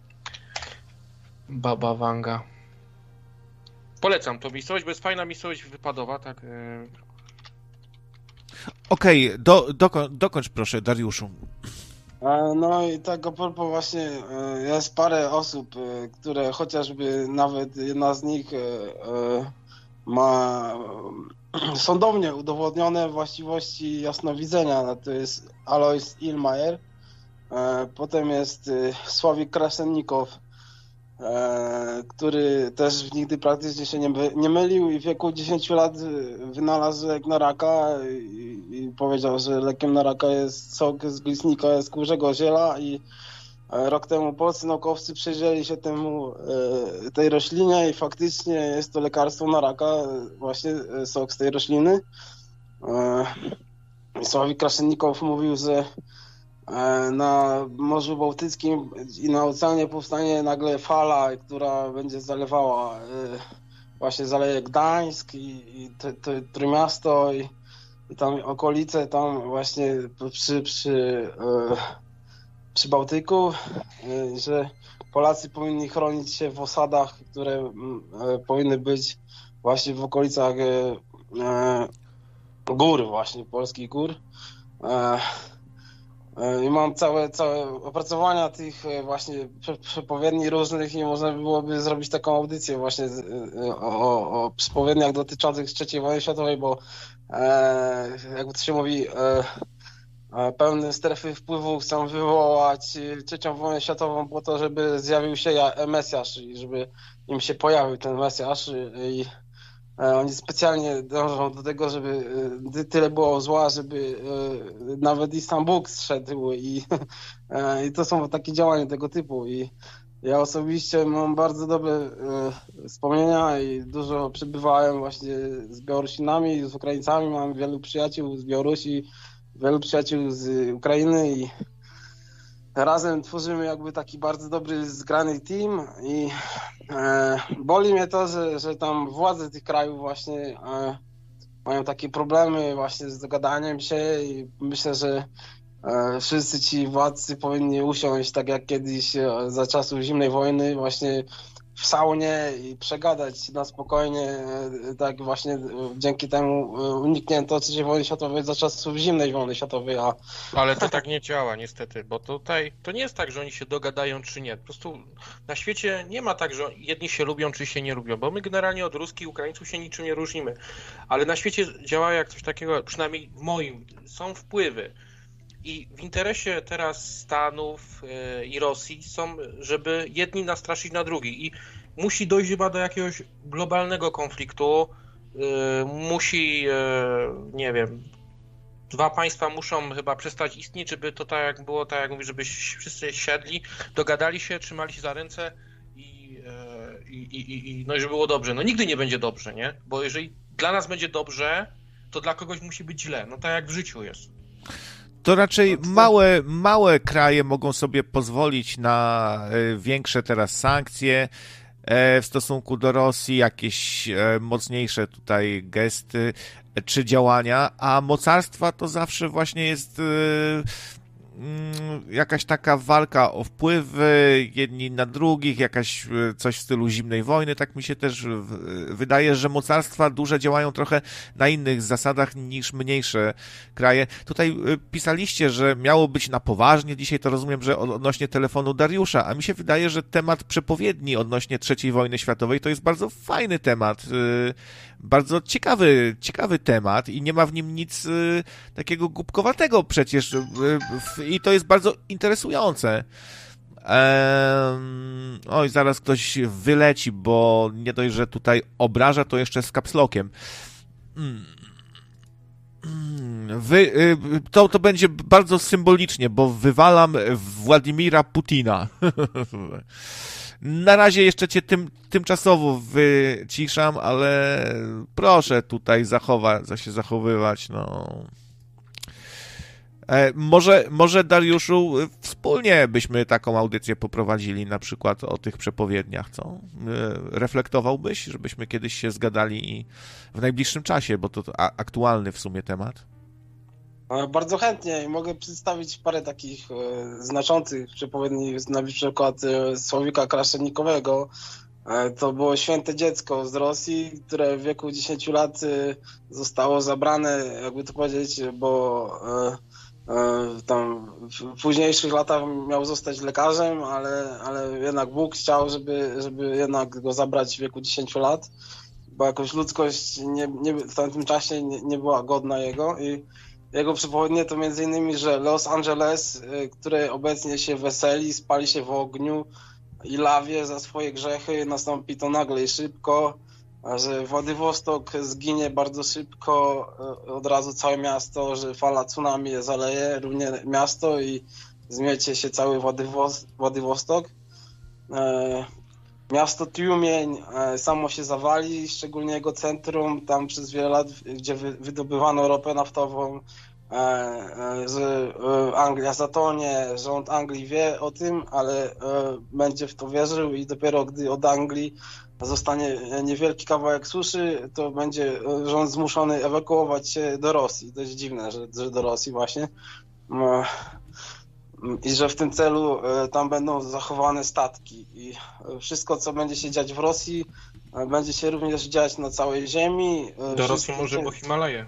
Baba Wanga. Polecam tą miejscowość, bo jest fajna miejscowość wypadowa, tak. E... Okej, okay, do, doko, dokończ proszę, Dariuszu. No i tak a propos właśnie jest parę osób, które chociażby nawet jedna z nich ma sądownie udowodnione właściwości jasnowidzenia, to jest Alois Illmayer, potem jest Sławik Krasennikow, który też nigdy praktycznie się nie, nie mylił i w wieku dziesięciu lat wynalazł lek na raka i, i powiedział, że lekiem na raka jest sok z glisnika z kurzego ziela i rok temu polscy naukowcy przyjrzeli się temu, tej roślinie i faktycznie jest to lekarstwo na raka, właśnie sok z tej rośliny. Sławik Krasennikow mówił, że na Morzu Bałtyckim i na oceanie powstanie nagle fala, która będzie zalewała właśnie zaleje Gdańsk i, i to, to Trójmiasto i, i tam okolice, tam właśnie przy, przy, e, przy Bałtyku, e, że Polacy powinni chronić się w osadach, które e, powinny być właśnie w okolicach e, e, gór właśnie, polskich gór. E, I mam całe, całe opracowania tych właśnie przepowiedni różnych i można by byłoby zrobić taką audycję właśnie o, o przepowiedniach dotyczących trzeciej wojny światowej, bo e, jakby to się mówi, e, e, pełne strefy wpływu chcą wywołać trzecią wojnę światową po to, żeby zjawił się Mesjasz i żeby im się pojawił ten Mesjasz i oni specjalnie dążą do tego, żeby tyle było zła, żeby nawet Istanbul zszedł i, i to są takie działania tego typu i ja osobiście mam bardzo dobre wspomnienia i dużo przebywałem właśnie z Białorusinami, z Ukraińcami, mam wielu przyjaciół z Białorusi, wielu przyjaciół z Ukrainy i razem tworzymy jakby taki bardzo dobry, zgrany team i e, boli mnie to, że, że tam władze tych krajów właśnie e, mają takie problemy właśnie z dogadaniem się i myślę, że e, wszyscy ci władcy powinni usiąść tak jak kiedyś e, za czasów zimnej wojny właśnie w saunie i przegadać na spokojnie, e, tak właśnie e, dzięki temu e, uniknięto trzeciej wojny światowej za czasów zimnej wojny światowej, a Ale to tak nie działa niestety, bo tutaj to nie jest tak, że oni się dogadają czy nie. Po prostu na świecie nie ma tak, że jedni się lubią czy się nie lubią, bo my generalnie od Ruskich Ukraińców się niczym nie różnimy. Ale na świecie działa jak coś takiego, przynajmniej w moim, są wpływy. I w interesie teraz Stanów yy, i Rosji są, żeby jedni nastraszyć na drugich. I musi dojść chyba do jakiegoś globalnego konfliktu. Yy, musi, yy, nie wiem, dwa państwa muszą chyba przestać istnieć, żeby to tak jak było, tak jak mówisz, żeby wszyscy siedli, dogadali się, trzymali się za ręce i, yy, i, i, i, no i żeby było dobrze. No nigdy nie będzie dobrze, nie? Bo jeżeli dla nas będzie dobrze, to dla kogoś musi być źle. No tak jak w życiu jest. To raczej małe, małe kraje mogą sobie pozwolić na większe teraz sankcje w stosunku do Rosji, jakieś mocniejsze tutaj gesty czy działania, a mocarstwa to zawsze właśnie jest jakaś taka walka o wpływy jedni na drugich, jakaś coś w stylu zimnej wojny, tak mi się też wydaje, że mocarstwa duże działają trochę na innych zasadach niż mniejsze kraje. Tutaj pisaliście, że miało być na poważnie, dzisiaj to rozumiem, że odnośnie telefonu Dariusza, a mi się wydaje, że temat przepowiedni odnośnie trzeciej wojny światowej to jest bardzo fajny temat, bardzo ciekawy, ciekawy temat i nie ma w nim nic takiego głupkowatego przecież i to jest bardzo interesujące. Ehm, oj, zaraz ktoś wyleci, bo nie dość, że tutaj obraża, to jeszcze z kapslokiem. Wy, to, to będzie bardzo symbolicznie, bo wywalam Władimira Putina. Na razie jeszcze cię tym, tymczasowo wyciszam, ale proszę tutaj zachować, się zachowywać, no. E, może, może Dariuszu, wspólnie byśmy taką audycję poprowadzili, na przykład o tych przepowiedniach, co? E, reflektowałbyś, żebyśmy kiedyś się zgadali i w najbliższym czasie, bo to, to aktualny w sumie temat. Bardzo chętnie i mogę przedstawić parę takich e, znaczących przepowiedni, na przykład e, Słowika Kraszenikowego. E, to było święte dziecko z Rosji, które w wieku dziesięciu lat e, zostało zabrane, jakby to powiedzieć, bo e, e, tam w późniejszych latach miał zostać lekarzem, ale, ale jednak Bóg chciał, żeby, żeby jednak go zabrać w wieku dziesięciu lat, bo jakoś ludzkość nie, nie, w tamtym czasie nie, nie była godna jego i jego przepowiednie to między innymi, że Los Angeles, które obecnie się weseli, spali się w ogniu i lawie za swoje grzechy, nastąpi to nagle i szybko, a że Władywostok zginie bardzo szybko, od razu całe miasto, że fala tsunami je zaleje, równie miasto i zmiecie się cały Władywos- Władywostok. E, miasto Tjumień e, samo się zawali, szczególnie jego centrum, tam przez wiele lat, gdzie wy, wydobywano ropę naftową, e, e, że e, Anglia zatonie, rząd Anglii wie o tym, ale e, będzie w to wierzył i dopiero gdy od Anglii zostanie niewielki kawałek suszy, to będzie rząd zmuszony ewakuować się do Rosji. Dość dziwne, że, że do Rosji właśnie. I że w tym celu tam będą zachowane statki. I wszystko, co będzie się dziać w Rosji, będzie się również dziać na całej ziemi. Do Rosji może po Himalaje.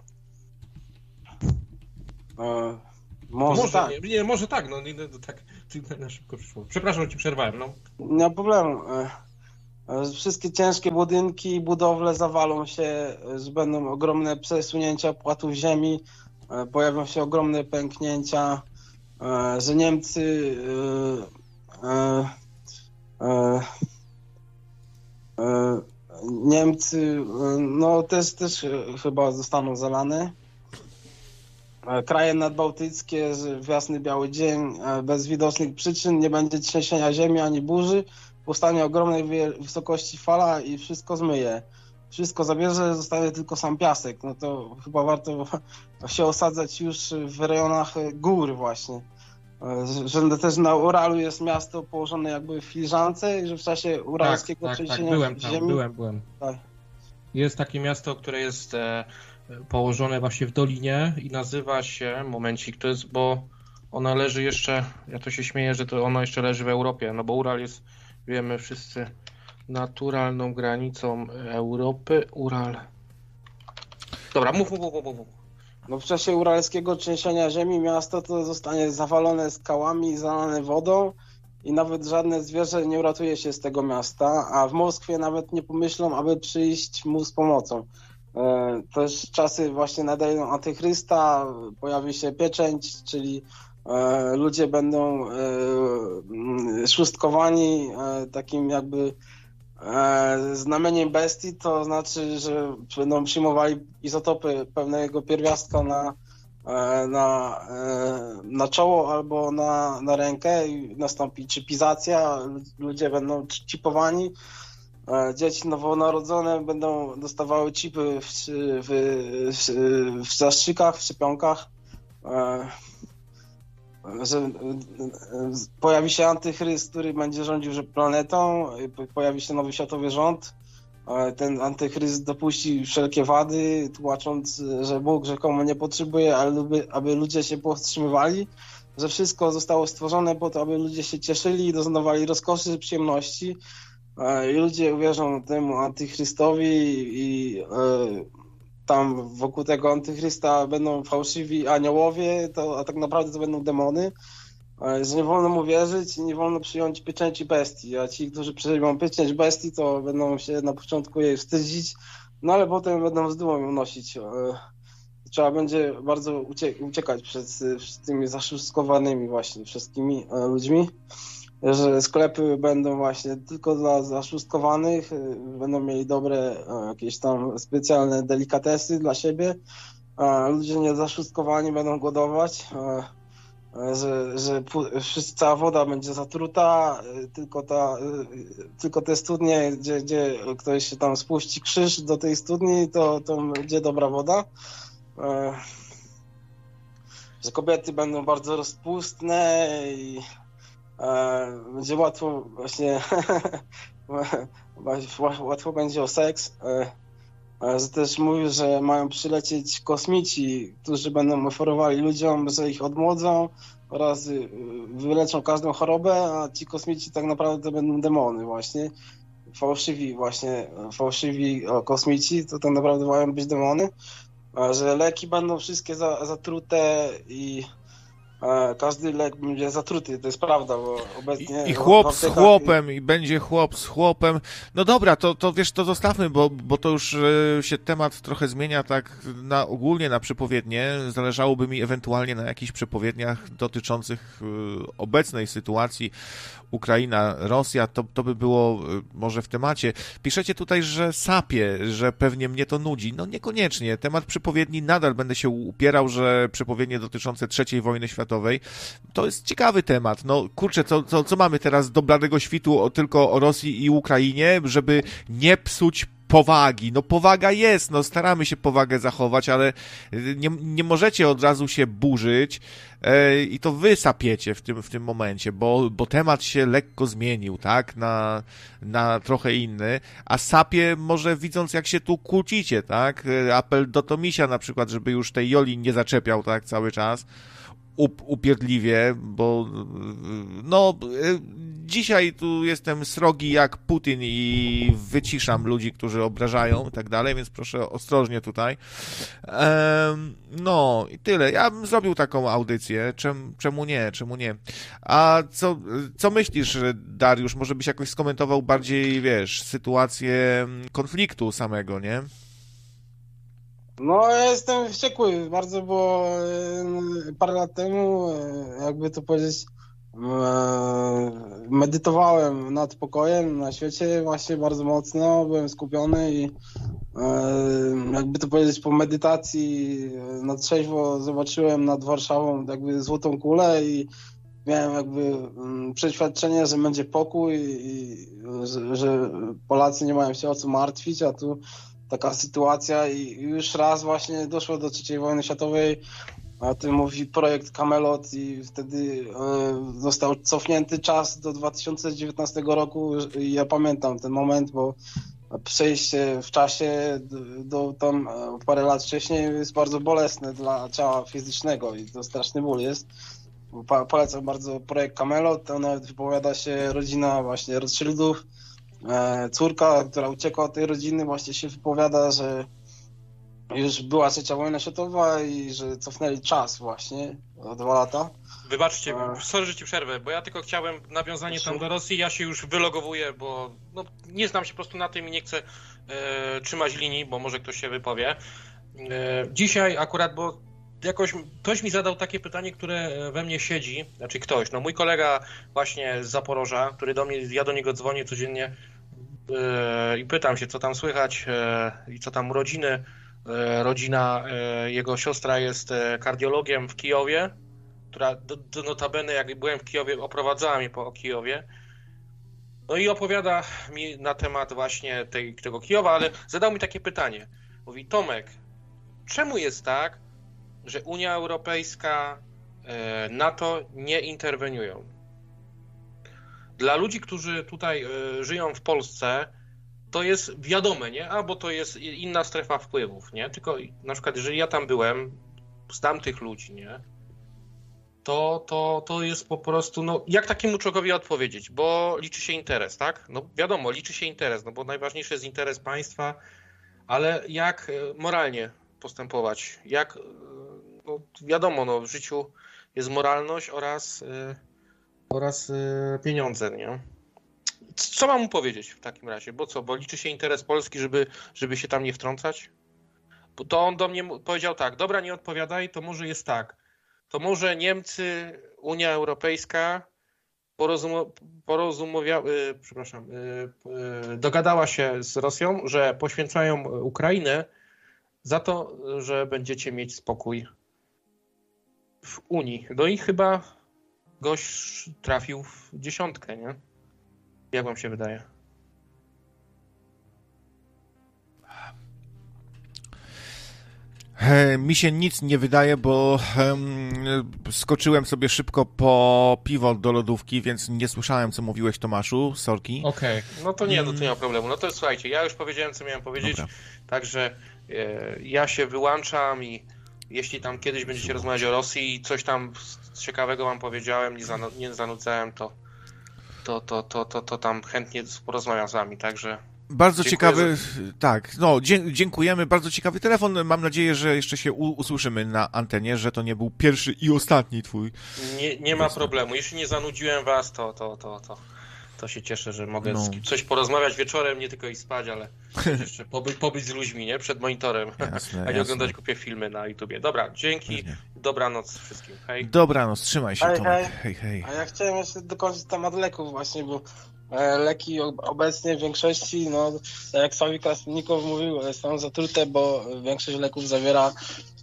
E, może, może tak. Nie, nie, może tak, no nie, no, tak na szybko przyszło. Przepraszam, że ci przerwałem, no. Nie ma problemu. E, wszystkie ciężkie budynki i budowle zawalą się, że będą ogromne przesunięcia płatów ziemi, e, pojawią się ogromne pęknięcia, e, że Niemcy e, e, e, Niemcy no też, też chyba zostaną zalane. Kraje nadbałtyckie, że w jasny biały dzień, bez widocznych przyczyn, nie będzie trzęsienia ziemi ani burzy, powstanie ogromnej wysokości fala i wszystko zmyje. Wszystko zabierze, zostanie tylko sam piasek. No to chyba warto się osadzać już w rejonach gór właśnie. Że też na Uralu jest miasto położone jakby w filiżance i że w czasie uralskiego tak, tak, trzęsienia tak, byłem tam, ziemi... byłem, byłem. Tak. Jest takie miasto, które jest e, położone właśnie w dolinie i nazywa się, momencik, to jest, bo ona leży jeszcze, ja to się śmieję, że to ona jeszcze leży w Europie, no bo Ural jest, wiemy wszyscy, naturalną granicą Europy. Ural. Dobra, mów, mów, mów, mów. No w czasie uralskiego trzęsienia ziemi miasto to zostanie zawalone skałami, zalane wodą i nawet żadne zwierzę nie uratuje się z tego miasta, a w Moskwie nawet nie pomyślą, aby przyjść mu z pomocą. E, też czasy właśnie nadają antychrysta, pojawi się pieczęć, czyli e, ludzie będą e, szóstkowani e, takim jakby e, znamieniem bestii, to znaczy, że będą przyjmowali izotopy pewnego pierwiastka na Na, na czoło albo na, na rękę i nastąpi chipizacja, ludzie będą chipowani, dzieci nowonarodzone będą dostawały chipy w, w, w, w zastrzykach, w szczepionkach, że pojawi się antychryst, który będzie rządził że planetą, pojawi się nowy światowy rząd. Ten antychryst dopuści wszelkie wady, tłumacząc, że Bóg rzekomo nie potrzebuje, ale aby ludzie się powstrzymywali, że wszystko zostało stworzone po to, aby ludzie się cieszyli i doznawali rozkoszy, przyjemności. I ludzie uwierzą temu antychrystowi i tam wokół tego antychrysta będą fałszywi aniołowie, to, a tak naprawdę to będą demony. Że nie wolno mu wierzyć i nie wolno przyjąć pieczęci bestii, a ci, którzy przyjmą pieczęć bestii, to będą się na początku jej wstydzić, no ale potem będą z dumą ją nosić. Trzeba będzie bardzo uciekać przed, przed tymi zaszuskowanymi właśnie wszystkimi ludźmi, że sklepy będą właśnie tylko dla zaszuskowanych, będą mieli dobre jakieś tam specjalne delikatesy dla siebie, a ludzie niezaszuskowani będą głodować. Że, że cała woda będzie zatruta, tylko, ta, tylko te studnie, gdzie, gdzie ktoś się tam spuści krzyż do tej studni, to, to będzie dobra woda. Że kobiety będą bardzo rozpustne i będzie łatwo właśnie łatwo będzie o seks. Że też mówił, że mają przylecieć kosmici, którzy będą oferowali ludziom, że ich odmłodzą oraz wyleczą każdą chorobę, a ci kosmici tak naprawdę to będą demony właśnie. Fałszywi właśnie, fałszywi kosmici to tak naprawdę mają być demony. Że leki będą wszystkie zatrute i każdy lek będzie zatruty, to jest prawda, bo obecnie... I, i chłop z chłopem, i będzie chłop z chłopem. No dobra, to, to wiesz, to zostawmy, bo, bo to już się temat trochę zmienia tak na ogólnie na przepowiednie. Zależałoby mi ewentualnie na jakichś przepowiedniach dotyczących obecnej sytuacji Ukraina, Rosja, to, to by było może w temacie. Piszecie tutaj, że sapie, że pewnie mnie to nudzi. No niekoniecznie. Temat przepowiedni nadal będę się upierał, że przepowiednie dotyczące trzeciej wojny światowej to jest ciekawy temat. No kurczę, co, co, co mamy teraz do bladego świtu o, tylko o Rosji i Ukrainie, żeby nie psuć powagi. No powaga jest, no staramy się powagę zachować, ale nie, nie możecie od razu się burzyć e, i to wy sapiecie w tym, w tym momencie, bo, bo temat się lekko zmienił, tak, na, na trochę inny, a sapie może widząc jak się tu kłócicie, tak, apel do Tomisia na przykład, żeby już tej Joli nie zaczepiał, tak, cały czas, Up, upierdliwie, bo no dzisiaj tu jestem srogi jak Putin i wyciszam ludzi, którzy obrażają i tak dalej, więc proszę ostrożnie tutaj. Ehm, no i tyle. Ja bym zrobił taką audycję. Czem, czemu nie? Czemu nie? A co, co myślisz, Dariusz? Może byś jakoś skomentował bardziej, wiesz, sytuację konfliktu samego, nie? No, ja jestem wściekły bardzo, bo e, parę lat temu, e, jakby to powiedzieć, e, medytowałem nad pokojem na świecie właśnie bardzo mocno, byłem skupiony i e, jakby to powiedzieć, po medytacji na trzeźwo zobaczyłem nad Warszawą jakby złotą kulę i miałem jakby mm, przeświadczenie, że będzie pokój i, i że, że Polacy nie mają się o co martwić, a tu taka sytuacja i już raz właśnie doszło do trzeciej wojny światowej, o tym mówi projekt Camelot i wtedy e, został cofnięty czas do dwa tysiące dziewiętnastego roku i ja pamiętam ten moment, bo przejście w czasie do, do tam e, parę lat wcześniej jest bardzo bolesne dla ciała fizycznego i to straszny ból jest. Po, polecam bardzo projekt Camelot, tam nawet wypowiada się rodzina właśnie Rothschildów. Córka, która uciekła od tej rodziny, właśnie się wypowiada, że już była trzecia wojna światowa i że cofnęli czas właśnie o dwa lata. Wybaczcie, sorry, że ci przerwę, bo ja tylko chciałem nawiązanie tam do Rosji, ja się już wylogowuję, bo no, nie znam się po prostu na tym i nie chcę e, trzymać linii, bo może ktoś się wypowie. E, dzisiaj akurat, bo jakoś ktoś mi zadał takie pytanie, które we mnie siedzi, znaczy ktoś, no mój kolega właśnie z Zaporoża, który do mnie, ja do niego dzwonię codziennie yy, i pytam się, co tam słychać yy, i co tam urodziny. Yy, rodzina, yy, jego siostra jest kardiologiem w Kijowie, która do, do notabene, jak byłem w Kijowie, oprowadzała mnie po Kijowie. No i opowiada mi na temat właśnie tej, tego Kijowa, ale zadał mi takie pytanie. Mówi, Tomek, czemu jest tak, że Unia Europejska, NATO nie interweniują? Dla ludzi, którzy tutaj żyją w Polsce, to jest wiadome, nie? A, bo to jest inna strefa wpływów, nie? Tylko na przykład, jeżeli ja tam byłem, znam tych ludzi, nie? To, to, to jest po prostu, no, jak takiemu człowiekowi odpowiedzieć? Bo liczy się interes, tak? No wiadomo, liczy się interes, no bo najważniejszy jest interes państwa, ale jak moralnie postępować? Jak, no wiadomo, no w życiu jest moralność oraz, yy, oraz yy, pieniądze, nie? Co mam mu powiedzieć w takim razie? Bo co, bo liczy się interes Polski, żeby, żeby się tam nie wtrącać? Bo to on do mnie powiedział tak, dobra, nie odpowiadaj, to może jest tak. To może Niemcy, Unia Europejska porozum- porozumowia, yy, przepraszam, yy, yy, dogadała się z Rosją, że poświęcają Ukrainę za to, że będziecie mieć spokój w Unii. No i chyba gość trafił w dziesiątkę, nie? Jak wam się wydaje? Mi się nic nie wydaje, bo um, skoczyłem sobie szybko po piwo do lodówki, więc nie słyszałem, co mówiłeś, Tomaszu. Sorki. Okej. Okay. No to nie, no to nie ma problemu. No to słuchajcie, ja już powiedziałem, co miałem powiedzieć, Dobra. Także e, ja się wyłączam i jeśli tam kiedyś będziecie Słuchaj. rozmawiać o Rosji i coś tam ciekawego wam powiedziałem, nie, zanu- nie zanudzałem, to, to, to, to, to, to tam chętnie porozmawiam z wami, także... Bardzo Dziękuję ciekawy, za... tak, no dzie- dziękujemy, bardzo ciekawy telefon, mam nadzieję, że jeszcze się u- usłyszymy na antenie, że to nie był pierwszy i ostatni twój. Nie, nie ma problemu, jeśli nie zanudziłem was, to, to, to, to, to się cieszę, że mogę no. coś porozmawiać wieczorem, nie tylko i spać, ale jeszcze poby- pobyć z ludźmi, nie, przed monitorem, jasne, a nie jasne. oglądać głupie filmy na YouTubie. Dobra, dzięki, Pewnie. Dobranoc wszystkim, hej. Dobranoc, trzymaj się, hej, Tomek, hej. hej, hej. A ja chciałem jeszcze dokończyć temat leków właśnie, bo leki obecnie w większości, no jak Sławik Krasnikow mówił, są zatrute, bo większość leków zawiera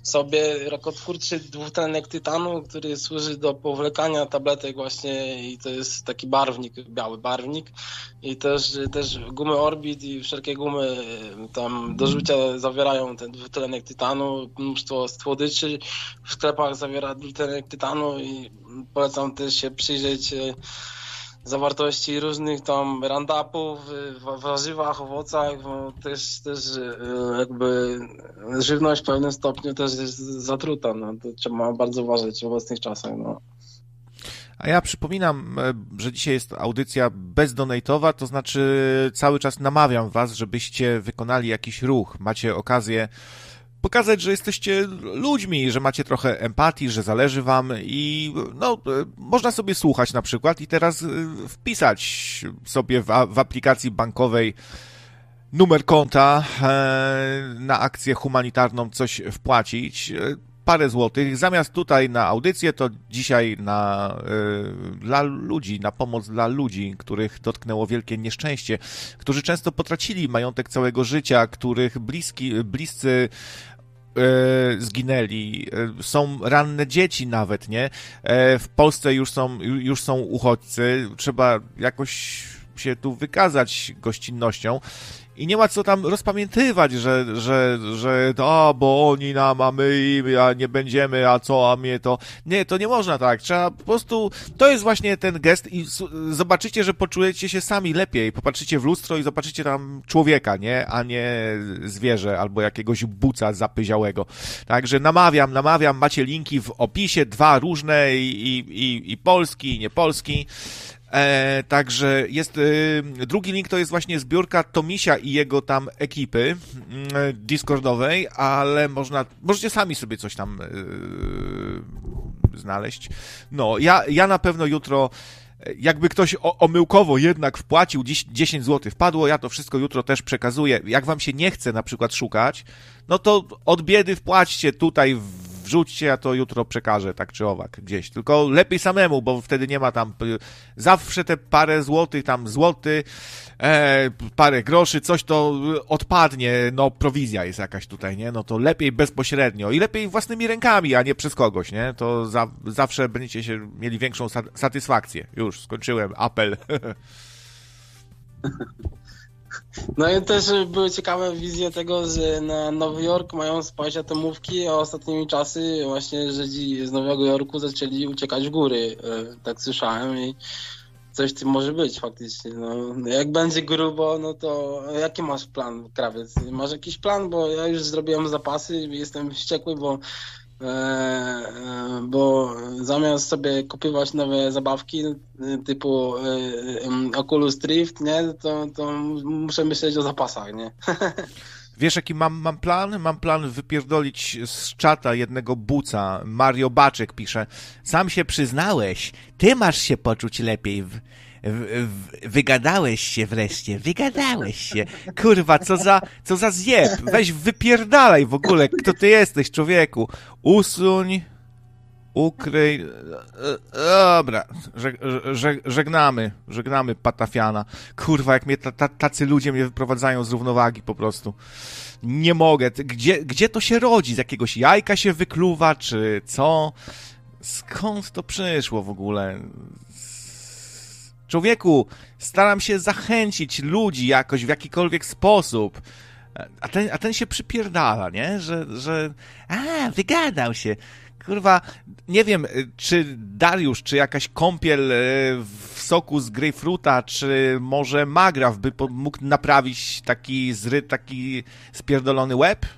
sobie rakotwórczy dwutlenek tytanu, który służy do powlekania tabletek właśnie i to jest taki barwnik, biały barwnik i też, też gumy Orbit i wszelkie gumy tam do rzucia zawierają ten dwutlenek tytanu, mnóstwo słodyczy w sklepach zawiera dwutlenek tytanu i polecam też się przyjrzeć zawartości różnych tam roundupów w warzywach, owocach, bo też, też jakby żywność w pewnym stopniu też jest zatruta, no to trzeba bardzo uważać w obecnych czasach, no. A ja przypominam, że dzisiaj jest audycja bezdonatowa, to znaczy cały czas namawiam was, żebyście wykonali jakiś ruch, macie okazję pokazać, że jesteście ludźmi, że macie trochę empatii, że zależy wam i no, można sobie słuchać na przykład i teraz wpisać sobie w, w aplikacji bankowej numer konta, na akcję humanitarną coś wpłacić, parę złotych, zamiast tutaj na audycję, to dzisiaj na, y, dla ludzi, na pomoc dla ludzi, których dotknęło wielkie nieszczęście, którzy często potracili majątek całego życia, których bliski, bliscy y, zginęli, y, są ranne dzieci nawet, nie? Y, w Polsce już są, już są uchodźcy, trzeba jakoś się tu wykazać gościnnością. I nie ma co tam rozpamiętywać, że, że, że to, bo oni nam, a my im, a nie będziemy, a co, a mnie to... Nie, to nie można tak. Trzeba po prostu... To jest właśnie ten gest i zobaczycie, że poczujecie się sami lepiej. Popatrzycie w lustro i zobaczycie tam człowieka, nie? A nie zwierzę albo jakiegoś buca zapyziałego. Także namawiam, namawiam. Macie linki w opisie, dwa różne i, i, i polski, i niepolski. E, także jest e, drugi link to jest właśnie zbiórka Tomisia i jego tam ekipy e, discordowej, ale można, możecie sami sobie coś tam e, znaleźć. No, ja, ja na pewno jutro, jakby ktoś o, omyłkowo jednak wpłacił dziesięć złotych wpadło, ja to wszystko jutro też przekazuję. Jak wam się nie chce na przykład szukać, no to od biedy wpłaćcie tutaj w wrzućcie, ja to jutro przekażę, tak czy owak, gdzieś. Tylko lepiej samemu, bo wtedy nie ma tam zawsze te parę złotych, tam złoty, e, parę groszy, coś to odpadnie, no prowizja jest jakaś tutaj, nie? No to lepiej bezpośrednio i lepiej własnymi rękami, a nie przez kogoś, nie? To za, zawsze będziecie się mieli większą satysfakcję. Już, skończyłem, apel. No i też były ciekawe wizje tego, że na Nowy Jork mają spaść atomówki, a ostatnimi czasy właśnie Żydzi z Nowego Jorku zaczęli uciekać w góry, tak słyszałem i coś w tym może być faktycznie. No, jak będzie grubo, no to jaki masz plan, krawiec? Masz jakiś plan, bo ja już zrobiłem zapasy i jestem wściekły, bo bo zamiast sobie kupować nowe zabawki typu Oculus Rift, nie, to, to muszę myśleć o zapasach, nie? Wiesz, jaki mam, mam plan? Mam plan wypierdolić z czata jednego buca. Mario Baczek pisze. Sam się przyznałeś. Ty masz się poczuć lepiej. W, w, w, wygadałeś się wreszcie. Wygadałeś się. Kurwa, co za, co za zjeb. Weź wypierdalaj w ogóle. Kto ty jesteś, człowieku? Usuń. Ukryj. Dobra. Żeg, żeg, żegnamy. Żegnamy Patafiana. Kurwa, jak mnie ta, ta, tacy ludzie mnie wyprowadzają z równowagi po prostu. Nie mogę. Gdzie, gdzie to się rodzi? Z jakiegoś jajka się wykluwa, czy co? Skąd to przyszło w ogóle? Człowieku, staram się zachęcić ludzi jakoś w jakikolwiek sposób. A ten, a ten się przypierdala, nie? Że, że a, wygadał się. Kurwa, nie wiem, czy Dariusz, czy jakaś kąpiel w soku z grejpfruta, czy może Magraf by mógł naprawić taki zryt, taki spierdolony łeb?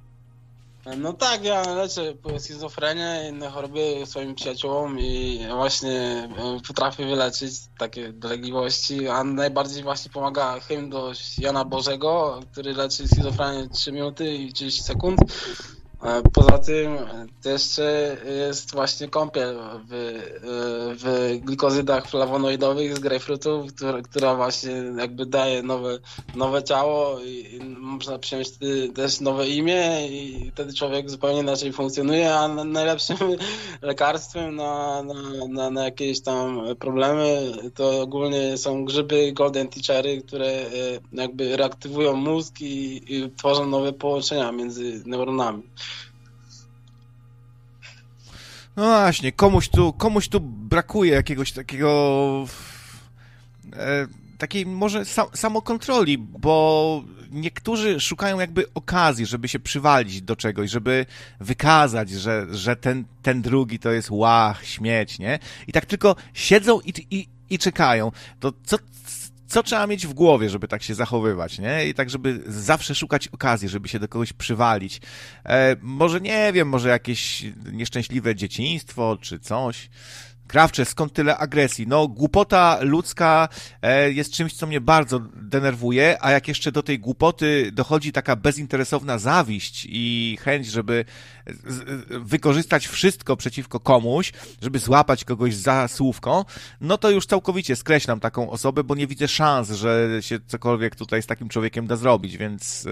No tak, ja leczę schizofrenię i inne choroby swoim przyjaciołom i właśnie potrafię wyleczyć takie dolegliwości, a najbardziej właśnie pomaga hymn do Jana Bożego, który leczy schizofrenię trzy minuty i trzydzieści sekund. Poza tym też jest właśnie kąpiel w, w glikozydach flawonoidowych z grejpfrutów, która, która właśnie jakby daje nowe, nowe ciało i można przyjąć wtedy też nowe imię i wtedy człowiek zupełnie inaczej funkcjonuje, a najlepszym lekarstwem na, na, na, na jakieś tam problemy to ogólnie są grzyby golden teachery, które jakby reaktywują mózg i, i tworzą nowe połączenia między neuronami. No właśnie, komuś tu, komuś tu brakuje jakiegoś takiego... E, takiej może sa- samokontroli, bo niektórzy szukają jakby okazji, żeby się przywalić do czegoś, żeby wykazać, że, że ten, ten drugi to jest łach, śmieć, nie? I tak tylko siedzą i, i, i czekają. To co, co trzeba mieć w głowie, żeby tak się zachowywać, nie? I tak, żeby zawsze szukać okazji, żeby się do kogoś przywalić. E, może nie wiem, może jakieś nieszczęśliwe dzieciństwo, czy coś. Krawcze, skąd tyle agresji? No, głupota ludzka e, jest czymś, co mnie bardzo denerwuje, a jak jeszcze do tej głupoty dochodzi taka bezinteresowna zawiść i chęć, żeby z, wykorzystać wszystko przeciwko komuś, żeby złapać kogoś za słówko, no to już całkowicie skreślam taką osobę, bo nie widzę szans, że się cokolwiek tutaj z takim człowiekiem da zrobić, więc